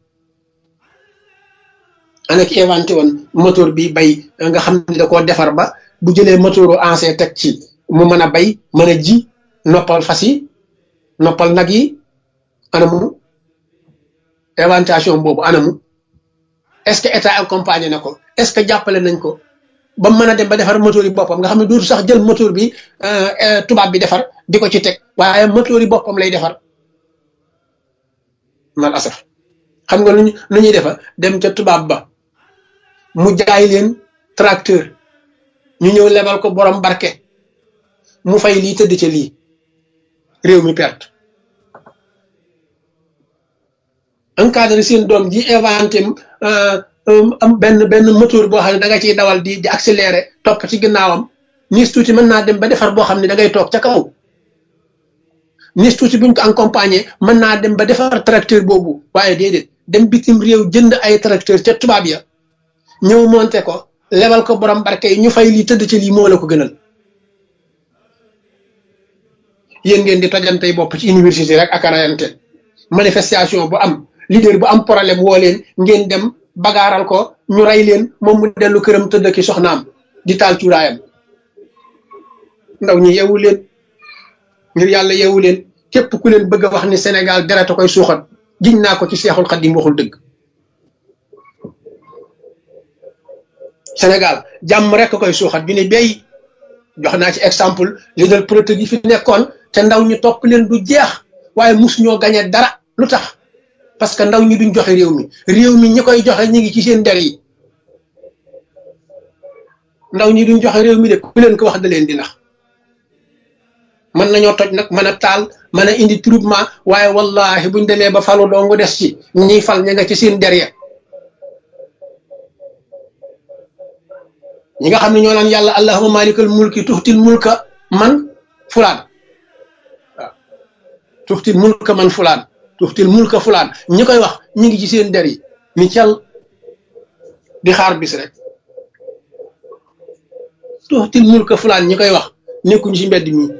ana ki inventé woon moteur bi bay nga xam ne da koo defar ba bu jëlee moteuru ancien teg ci mu mën a bay mën a ji noppal fas yi noppal nag yi anamu inventation boobu anamu est-ce que état accompagné na ko est-ce que jàppale nañ ko ba mën a dem ba defar moteur yi boppam nga xam ne dootu sax jël moteur bi tubaab bi defar di ko ci teg waaye moteur yi boppam lay defar mal asaf xam nga luñu lu ñuy defar dem ca tubaab ba mu jaay leen tracteur ñu ñëw lebal ko borom barke mu fay lii tëdd ca lii réew mi perte encadré seen doom ji inventé am benn benn moteur boo xam ne da nga ciy dawal di di accéléré topp ci ginnaawam niis tuuti mën naa dem ba defar boo xam ne da ngay toog ca kaw niis tuuti buñ ko accompagné mën naa dem ba defar tracteur boobu waaye déedéet dem bitim réew jënd ay tracteur ca tubaab ya ñëw monté ko lebal ko borom barke yi ñu fay lii tëdd ci lii moo la ko gënal yéen ngeen di tojantey bopp ci université rek ak rayante manifestation bu am leader bu am problème woo leen ngeen dem bagaaral ko ñu rey leen moom mu dellu këram tëdd ki soxnaam di taal cuuraayam ndaw ñi yeewu leen ngir yàlla yeewu leen képp ku leen bëgg a wax ni Sénégal deret a koy suuxat giñ naa ko ci Seexul Xadiim waxul dëgg Sénégal jàmm rek koy suuxat bi ne bay jox naa ci exemple leader politique yi fi nekkoon te ndaw ñi topp leen du jeex waaye mus ñoo gañe dara lu tax parce que ndaw ñi duñ joxe réew mi réew mi ñi koy joxe ñi ngi ci seen der yi ndaw ñi duñ joxe réew mi de ku leen ko wax da leen di nax mën nañoo toj nag mën a taal mën a indi troublement waaye wallahi buñ demee ba falu doongu des ci ñiy fal ña nga ci seen der ya ñi nga xam ne ñoo naan yàlla allahumma malikal mulki tuxtil mulka man fulaan waaw tuxtil mulka man fulaan tuxtil mulka fulaan ñi koy wax ñi ngi ci seen der yi ni cal di xaar bis rek tuxtil mulka fulaan ñi koy wax nekkuñu ci mbedd mi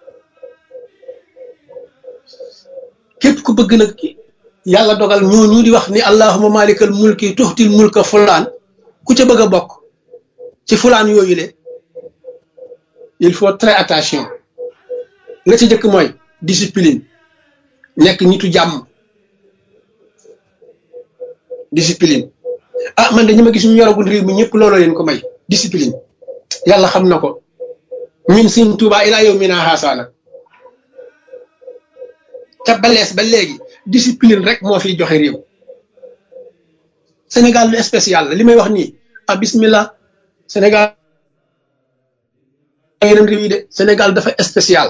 képp ku bëgg nag yàlla dogal ñoo ñu di wax ni allahumma malikal mulki tuxtil mulka fulaan ku ca bëgg a bokk ci fulaan yooyu le il faut très attention la ci jëkk mooy discipline nekk nitu jàmm discipline ah man de ñi ma gis ñu yoragul réew mi ñëpp looloo leen ko may discipline yàlla xam na ko min Sëñ Tuubaa ilaa yow mi naa xaasaa nag te balees ba léegi discipline rek moo fiy joxe réew Sénégal lu spécial la li may wax nii ah bismillah Sénégal yeneen réew yi de Sénégal dafa spécial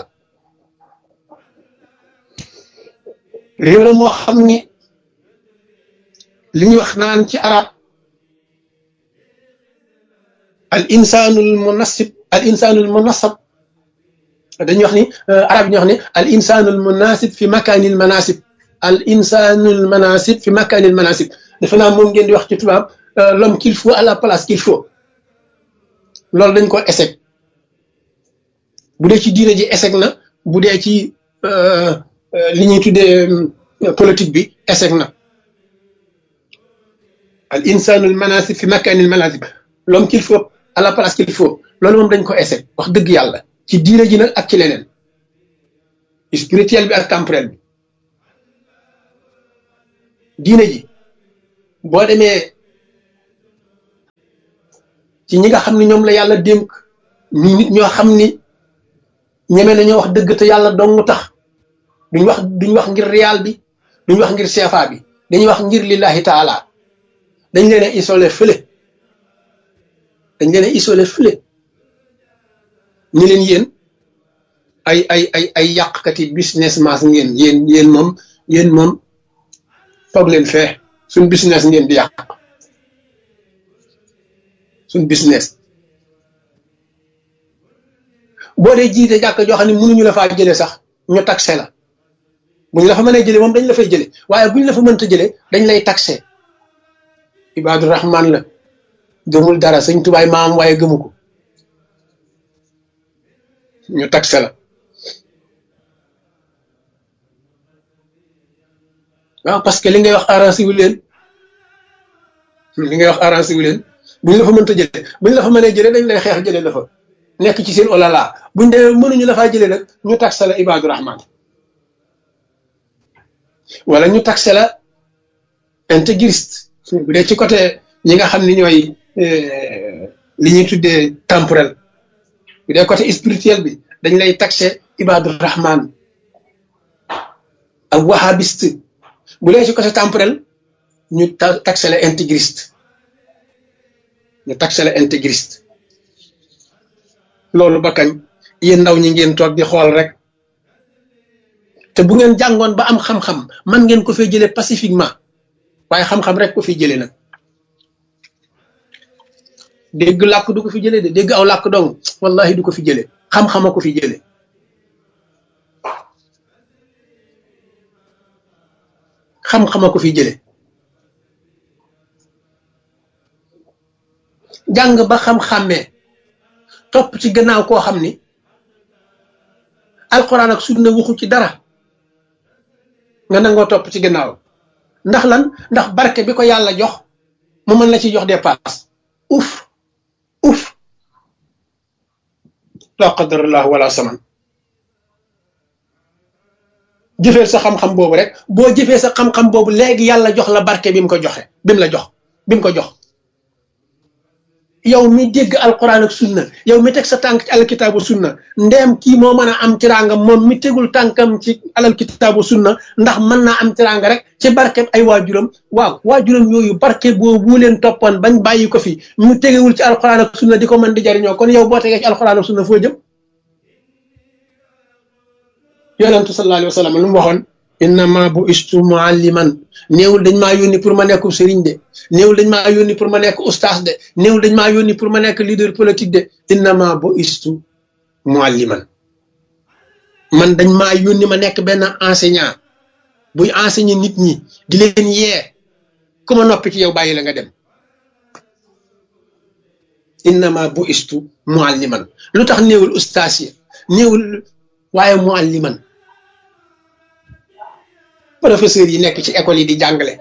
réew la moo xam ni li ñuy wax naan ci arab al insanul munasib al insanul munasab dañuy wax ni arab yi ñuy wax ni al insanul munasib fi makanil manasib al insanul manasib fi makanil manasib defe naa moom ngeen di wax ci tubaab l'homme qu'il faut à la place qu'il faut loolu dañ ko échec bu dee ci diine ji échec na bu dee ci li ñuy tuddee politique bi échec na al insanul manasib fi makanil manasib l'homme qu'il faut à la place qu'il faut loolu moom dañ ko échec wax dëgg yàlla ci diine ji nag ak ci leneen spirituel bi ak temporel bi diine ji boo demee ci ñi nga xam ne ñoom la yàlla dénk ñu nit ñoo xam ni ñeme nañoo wax dëgg te yàlla dong tax duñ wax duñ wax ngir riyaal bi duñ wax ngir seefa bi dañuy wax ngir lillahi taala dañ leen a isolé fële dañ leen a isolé fële ñu leen yéen ay ay ay ay yàqkati business mas ngeen yéen yéen moom yéen moom foog leen fee suñ business ngeen di yàq suñ business boo dee jiite jàkk joo xam ne mënuñu la faa jëlee sax ñu taxé la buñ la fa mënee jëlee moom dañ la fay jëlee waaye buñ la fa mënta jëlee dañ lay taxé Ibaadu Rahman la gëmul dara sëñ tubaay maam waaye gëmu ko ñu taxé la waaw parce que li ngay wax arrangé wu leen li ngay wax arrangé wu leen buñ la fa mënta jëlee buñ la fa mënee jëlee dañ lay xeex jëlee la fa nekk ci seen olala buñ demee mënuñu la faa jëlee nag ñu taxé la Ibaadu Rahman wala ñu taxé la intégriste bu dee ci côté ñi nga xam ni ñooy li ñuy tuddee temporel bu dee côté spirituel bi dañ lay taxé Ibaadu Rahman ak wahhabiste bu dee ci côté temporel ñu taxé la intégriste ñu taxé la intégriste loolu ba kañ yéen ndaw ñi ngeen toog di xool rek te bu ngeen jàngoon ba am xam-xam man ngeen ko fee jëlee pacifiquement waaye xam-xam rek ko fi jëlee nag dégg làkk du ko fi jëlee de dégg aw làkk dong wallahi du ko fi jëlee xam-xama ko fi jëlee xam-xama ko fi jëlee jàng ba xam-xàmmee topp ci gannaaw koo xam ni alquran ak sunna waxu ci dara nga nangoo topp ci gannaaw ndax lan ndax barke bi ko yàlla jox mu mën la ci jox dépasse uf uf la qadarallah wala saman jëfeel sa xam-xam boobu rek boo jëfee sa xam-xam boobu léegi yàlla jox la barke bi mu ko joxe bi mu la jox bi mu ko jox yow mi dégg alquran ak sunna yow mi teg sa tànk ci alal kitaabu sunna ndeem kii moo mën a am tiraanga moom mi tegul tànkam ci alal kitaabu sunna ndax mën naa am tiraanga rek ci barke ay waajuram waaw waajuram yooyu barke boobu leen toppoon bañ bàyyi ko fi ñu tegewul ci alquran ak sunna di ko mën di jariñoo kon yow boo tegee ci alquran ak sunna foo jëm yonentu sallallahu alayhi wa sallam lu mu waxoon innama bu istu mualliman néewul dañ maa yónni pour ma nekk sëriñ de néewul dañ maa yónni pour ma nekk ustaas de néewul dañ maa yónni pour ma nekk leader politique de innama bu istu mualliman man dañ maa yónni ma nekk benn enseignant buy enseigner nit ñi di leen yee ku ma noppi ci yow bàyyi la nga dem innama bu istu mualliman lu tax néewul ustaas yi néewul waaye mualliman professeur yi nekk ci école yi di jàngale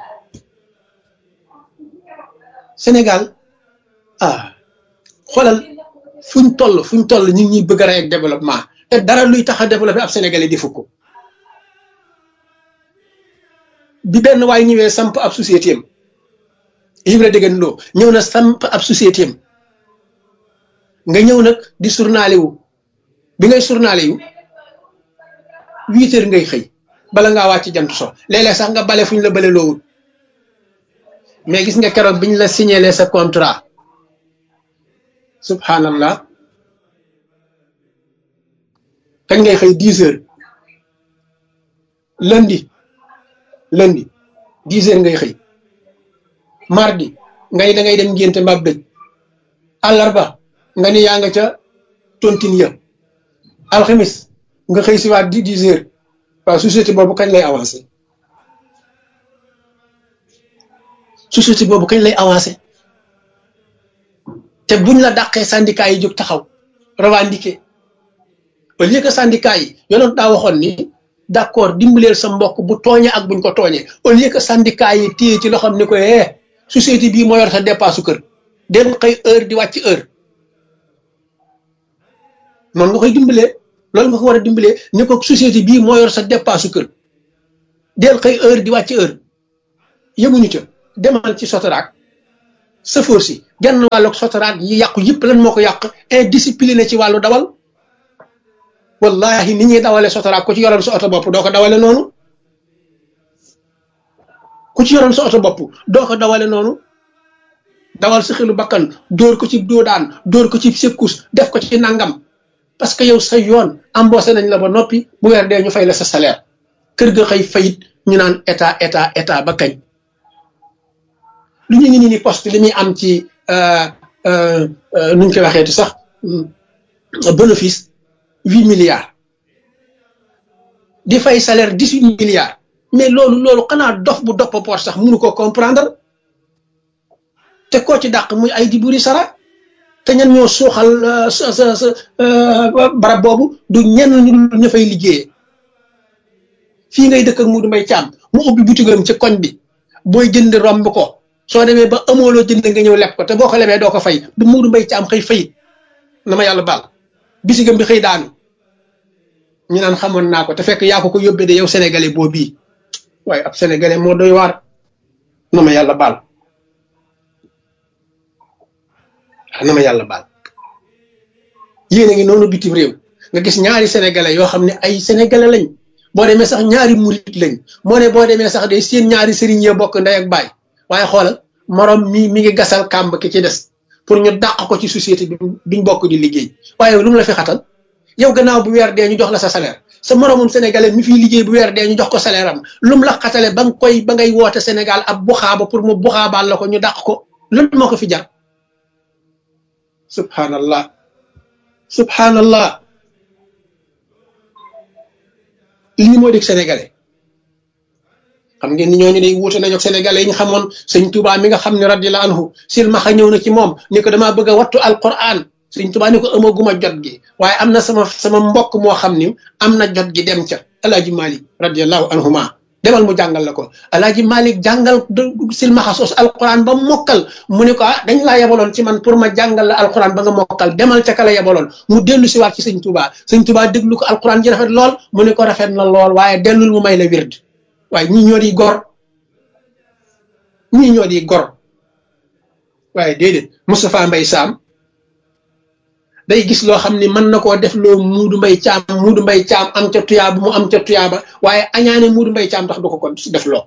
Sénégal ah xoolal fuñ toll fuñ toll ñu ngi ñuy bëgg a rey ak développement te dara luy tax a développé ab sénégalais di fukk bi benn waay ñëwee samp ab société am Ibra Degen Lo ñëw na samp ab société am nga ñëw nag di journalé wu bi ngay journalé wu huit heures ngay xëy bala ngaa wàcc jant so léeg-léeg sax nga bale fu ñu la bale loowul mais gis nga keroog biñ la signalé sa contrat subhanallah kañ ngay xëy dix heures lundi lundi dix heures ngay xëy mardi ngay da ngay dem ngénte mbaab dëj àllarba nga ni yaa nga ca tontine ya alxamis nga xëy si waat di dix heures waaw société boobu kañ lay avancé société boobu kañ lay avancé te buñ la dàqee syndicat yi jóg taxaw revendiquer au lieu que syndicat yi yonoon daa waxoon ni d'accord dimbaleel sa mbokk bu tooñee ak buñ ko tooñee au lieu que syndicat yi téye ci loxoom ni ko eh société bii moo yor sa dépasse kër den xëy heure di wàcc heure noonu nga koy dimbalee loolu nga ko war a dimbalee ni ko société bii moo yor sa dépasse kër del xëy heure di wàcc heure yemuñu ca demal ci Sotrac sëfoor si genn wàllug sotoraat yi yàqu yëpp lan moo ko yàq indiscipliné ci wàllu dawal wallahi ni ñuy dawale sotoraat ku ci yoroon sa oto bopp doo ko dawale noonu ku ci yoroon sa oto bopp doo ko dawale noonu dawal sa xelu bakkan dóor ko ci doodaan dóor ko ci sekkus def ko ci nangam parce que yow sa yoon embauché nañ la ba noppi bu weer dee ñu fay la sa salaire kër ga xëy fayit ñu naan état état état ba kañ lu ñu ngi ni ni poste li muy am ci nuñ koy waxeeti sax bénéfice huit milliards di fay salaire dix huit milliards mais loolu loolu xanaa dof bu dopp poche sax mënu ko comprendre te koo ci dàq muy ay di buri sara te ñan ñoo suuxal sa sa sa barab boobu du ñenn ñu ñu fay liggéeyee fii ngay dëkk ak Modou Mbaye Thiam mu ubbi butigam ci koñ bi booy jënd romb ko soo demee ba amooloo jënd nga ñëw leb ko te boo ko lebee doo ko fay du Modou Mbaye Thiam xëy fayit na ma yàlla baal bisigam bi xëy daanu ñu naan xamoon naa ko te fekk yaa ko ko yóbbee de yow sénégalais boo bii waaye ab sénégalais moo doy waar na ma yàlla baal na ma yàlla baal yéen a ngi noonu bitim réew nga gis ñaari sénégalais yoo xam ne ay sénégalais lañ boo demee sax ñaari murit lañ moo ne boo demee sax de seen ñaari sëriñ yee bokk ndey ak baay waaye xoolal morom mi mi ngi gasal kàmb ki ci des pour ñu dàq ko ci société bi duñ bokk di liggéey waaye lu mu la fi xatal yow gannaaw bu weer dee ñu jox la sa salaire sa moromum sénégalais mi fiy liggéey bu weer dee ñu jox ko salaire am lu mu la xatale ba nga koy ba ngay woote Sénégal ab buxaaba pour mu buxaabaal la ko ñu dàq ko lan moo ko fi jar subhanallah subhanallah lii moo dig sénégalais xam ngeen ni ñooñu day wuute nañu ak sénégalais yi ñu xamoon sëñ Touba mi nga xam ne radiyallahu anhu silmaxa ñëw na ci moom ni ko damaa bëgg a wattu alquran sëñ Touba ni ko amaguma jot gi waaye am na sama sama mbokk moo xam ni am na jot gi dem ca alaaji Malik radiyallahu anhuma demal mu jàngal la ko alaaji Malik jàngal silmaxa soos alquran ba mokkal mu ne ko ah dañ laa yebaloon ci man pour ma jàngal la alquran ba nga mokkal demal ca kala yebaloon mu dellu si waat ci sëñ Touba sëñ Touba déglu ko alquran ji rafet lool mu ne ko rafet na lool waaye dellul mu may la wird waaye ñii ñoo di gor ñii ñoo di gor waaye déedéet Moustapha Mbaye Sam day gis loo xam ni mën na koo def loo Modou Mbaye Thiam Modou Mbaye Thiam am ca tuyaaba mu am ca tuyaaba waaye añaane Modou Mbaye Thiam tax du ko ko def loo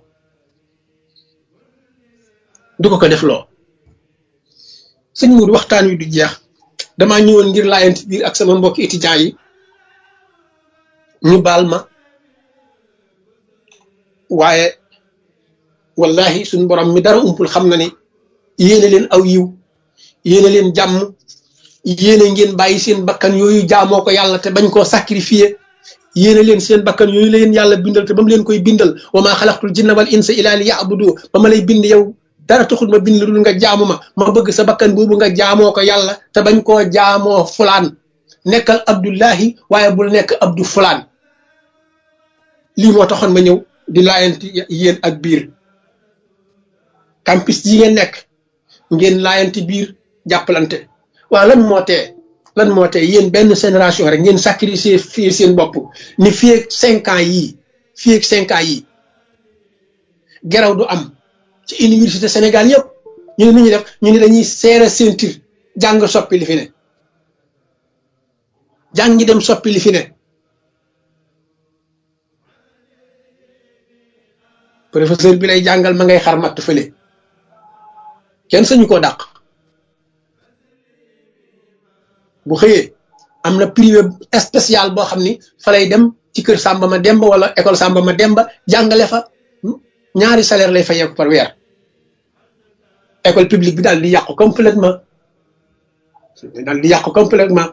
du ko ko def loo sëñ Modou waxtaan wi du jeex damaa ñëwoon ngir laayante biir ak sama mbokki étudiants yi ñu baal ma waaye wallahi suñu borom mi dara umpul xam na ni yéene leen aw yiw yéene leen jàmm yéene ngeen bàyyi seen bakkan yooyu jaamoo ko yàlla te bañ koo sacrifier yéene leen seen bakkan yooyu la leen yàlla bindal te ba mu leen koy bindal wa maa xalaqtul jinna wal insa illa li ya'budu ba ma lay bind yow dara taxul ma bind lu nga jaamu ma ma bëgg sa bakkan boobu nga jaamoo ko yàlla te bañ koo jaamoo fulaan nekkal abdullahi waaye bul nekk abdu fulaan lii moo taxoon ma ñëw di laayanti yéen ak biir campus yi ngeen nekk ngeen laayanti biir jàppalante waaw lan moo tee lan moo tee yéen benn génération rek ngeen sacrifier fii seen bopp ni fii ak cinq ans yii fii ak cinq ans yii geraw du am ci université Sénégal yëpp ñu ne nu ñuy def ñu ne dañuy serré ceinture jàng soppi li fi ne jàngi dem soppi li fi ne professeur bi lay jàngal ma ngay xar matt fële kenn sañu koo dàq bu xëyee am na privé spécial boo xam ni fa lay dem ci kër Samba ma Demba wala école Samba ma Demba jàngale fa ñaari salaire lay fayeeku par weer école publique bi daal di yàqu complètement daal di yàqu complètement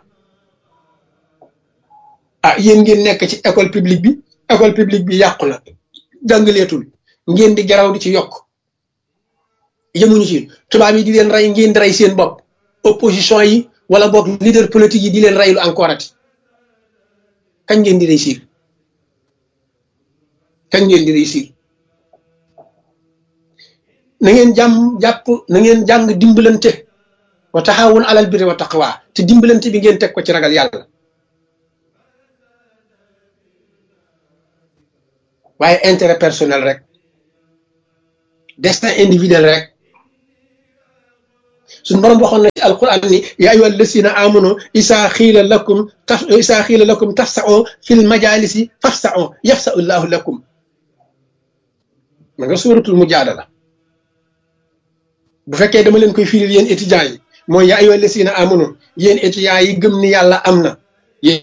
ah yéen ngeen nekk ci école publique bi école publique bi yàqu na jàngaleetul ngeen di garaw di ci yokk yemuñu ci tubaab yi di leen rey ngeen di rey seen bopp opposition yi wala boog leader politique yi di leen reylu encore ati kañ ngeen di réussir kañ ngeen di réussir na ngeen jàmm jàpp na ngeen jàng dimbalante wa taxawun alal birri wa taqwa te dimbalante bi ngeen teg ko ci ragal yàlla waaye intérêt personnel rek destin individuel rek suñu borom waxoon na ci alquran ni yaa ayyuha allasina amanu isaa xiila lakum taf isaa xiila lakum tafsa'u fil majalisi fafsa'u yafsa'u llahu lakum ma nga suuratul mujaadala bu fekkee dama leen koy firil yéen étudiants yi mooy yaa ayyuha allasina amanu yéen étudiants yi gëm ni yàlla am na yéen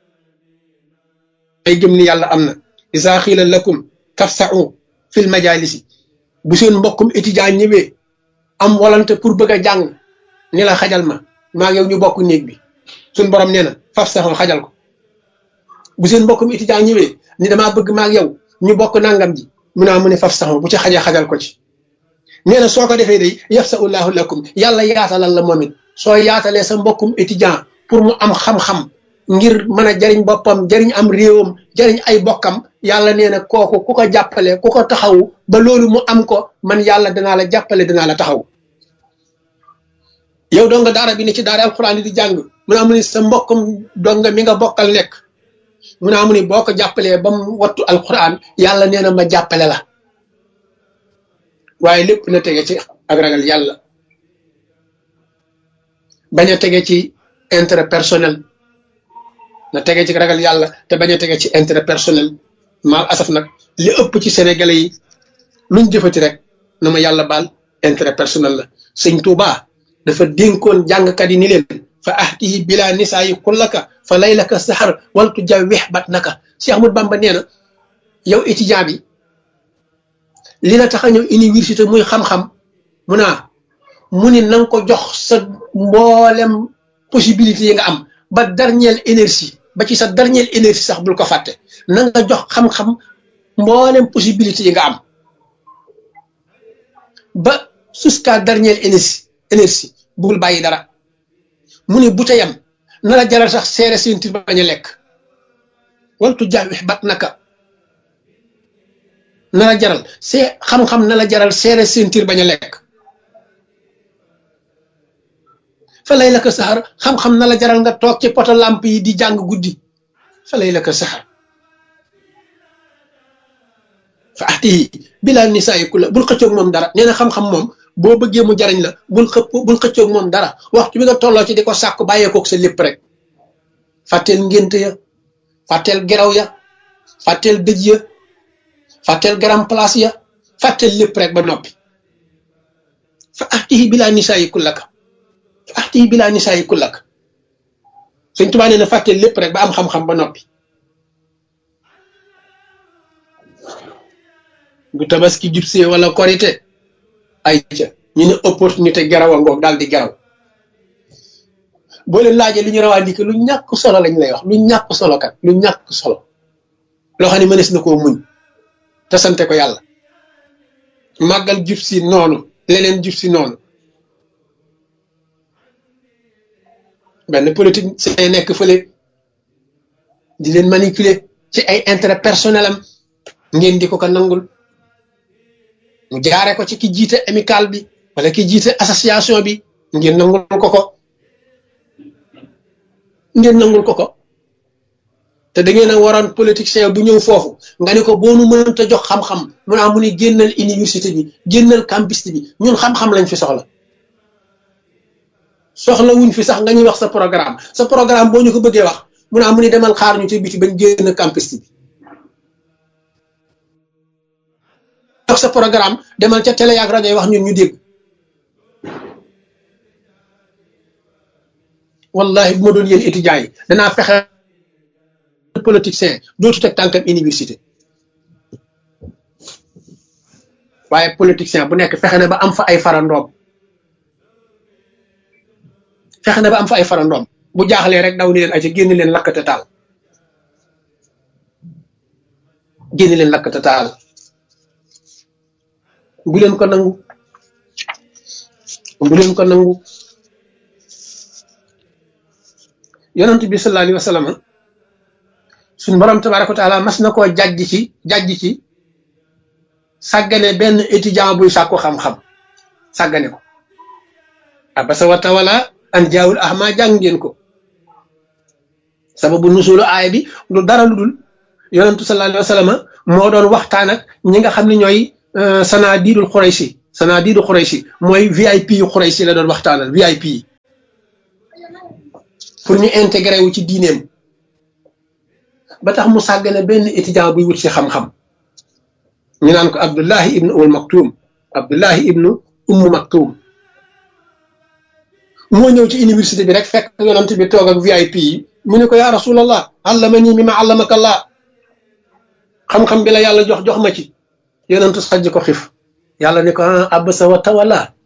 ay gëm ni yàlla am na isaa xiila lakum tafsa'u fil majalisi bu seen mbokkum étudiant ñëwee am volonté pour bëgg a jàng ni la xajal ma maa ngi yow ñu bokk néeg bi suñ borom nee na faf saxoo xajal ko bu seen mbokkum étudiant ñëwee ni damaa bëgg maa ngi yow ñu bokk nangam ji mu naa mu ne faf saxoo bu ci xajee xajal ko ci nee na soo ko defee day yafsa'ullahu lakum yàlla yaatalal la moom it soo yaatalee sa mbokkum étudiant pour mu am xam-xam ngir mën a jariñ boppam jariñ am réewam jariñ ay bokkam yàlla nee na kooku ku ko jàppale ku ko taxawu ba loolu mu am ko man yàlla danaa la jàppale danaa la taxaw yow donga daara bi ne ci daara alxuraan di jàng mu naa mu ni sa mbokkum donga mi nga bokkal nekk mu naa mu ni boo ko jàppalee ba mu wattu alxuraan yàlla nee na ma jàppale la waaye lépp na tege ci ak ragal yàlla bañ a tege ci intérêt personnel na tege ci ragal yàlla te bañ a tege ci intérêt personnel mal asaf nag li ëpp ci sénégalais yi luñ jëfati rek na ma yàlla baal intérêt personnel la sëñ Tuubaa dafa dénkoon jàngkat yi ni leen fa ahtihi bila nisaayi kullaka fa laylaka sahar waltu jawwex bat naka Cheikh Ahmadou Bamba nee na yow étudiant bi li la tax a ñëw université muy xam-xam mu naa mu ni na nga ko jox sa mboolem possibilité yi nga am ba dernière énergie ba ci sa dernière énergie sax bul ko fàtte na nga jox xam-xam mboolem possibilité yi nga am ba jusqu'à dernière énergie énergie bul bàyyi dara mu ne bu teyam na la jaral sax seere sentir bañ a lekk waltu jawwex bat naka na la jaral see xam-xam na la jaral seere sentir bañ a lekk fa lay la ko saxar xam-xam na la jaral nga toog ci poto lamp yi di jàng guddi fa lay la ko saxar fa ahtihi bila nisaayi kula bul xëccoog moom dara nee na xam-xam moom boo bëggee mu jariñ la bul xëpp bul xëccoog moom dara waxtu bi nga tolloo ci di ko sàkku bàyyeekoog sa lépp rek fàtteel ngénte ya fàtteel geraw ya fàtteel dëj ya fàtteel garam place ya fàtteel lépp rek ba noppi fa ahtihi bila nisaayi kullaka fa ahtihi bila nisaayi kullaka Sëñ Tuubaa nee na fàtteel lépp rek ba am xam-xam ba noppi bu tabaski jubsee wala korite ay ca ñu ne opportunité garaw a ngoog daal di garaw boo leen laajee li ñu rawaa ndiki lu ñàkk solo lañ lay wax lu ñàkk solo kat lu ñàkk solo loo xam ne mënees na koo muñ te sante ko yàlla màggal jub si noonu leneen jub si noonu benn politique c'est nekk fële di leen manipuler ci ay intérêt personnel am ngeen di ko ko nangul mu jaare ko ci ki jiite amical bi wala ki jiite association bi ngeen nangul ko ko ngeen nangul ko ko te da ngeen a waroon politicien bu ñëw foofu nga ne ko boo nu mënta jox xam-xam mu naa mu ni génnal université bi génnal campus bi ñun xam-xam lañ fi soxla soxla wuñ fi sax nga ñuy wax sa programme sa programme boo ñu ko bëggee wax mu naa mu ni demal xaar ñu ci biti bañ génn campus bi wax sa programme demal ca télé ak rajo yi wax ñun ñu dégg wallahi bu ma doon yéen étudiants yi danaa fexe politicien dootu teg tànkam université waaye politicien bu nekk fexe na ba am fa ay farandoom fexe na ba am fa ay farandoom bu jaaxlee rek daw ni leen aca génn leen lakkate taal génn leen lakkate taal bu leen ko nangu bu leen ko nangu yonent bi sallallahu alayhi wa sallam suñ borom tabaraka wa taala mas na koo jàjj ci jàjj ci sàggane benn étudiant buy sàkku xam-xam sàggane ko abasa wa tawala an jaawul ahma jàng ngeen ko sababu nusulu aaya bi du dara lu dul yonentu sallallahu alayhi wa sallam moo doon waxtaan ak ñi nga xam ne ñooy sanaa diidul xuraysi sanadiidu Qurayshi mooy V I P yu Qurayshi la doon waxtaanal V I P yi pour ñu intégré wu ci diineem ba tax mu sàggane benn étudiant buy wut si xam-xam ñu naan ko Abdullahi ibnu Umm Maktum Abdullahi ibnu Umm Maktum moo ñëw ci université bi rek fekk yonent bi toog ak V I P yi mu ne ko yaa rasulallah allamani mimma allamaka Allah xam-xam bi la yàlla jox jox ma ci yonent sajj ko xif yàlla ne ko abasa wa tawalla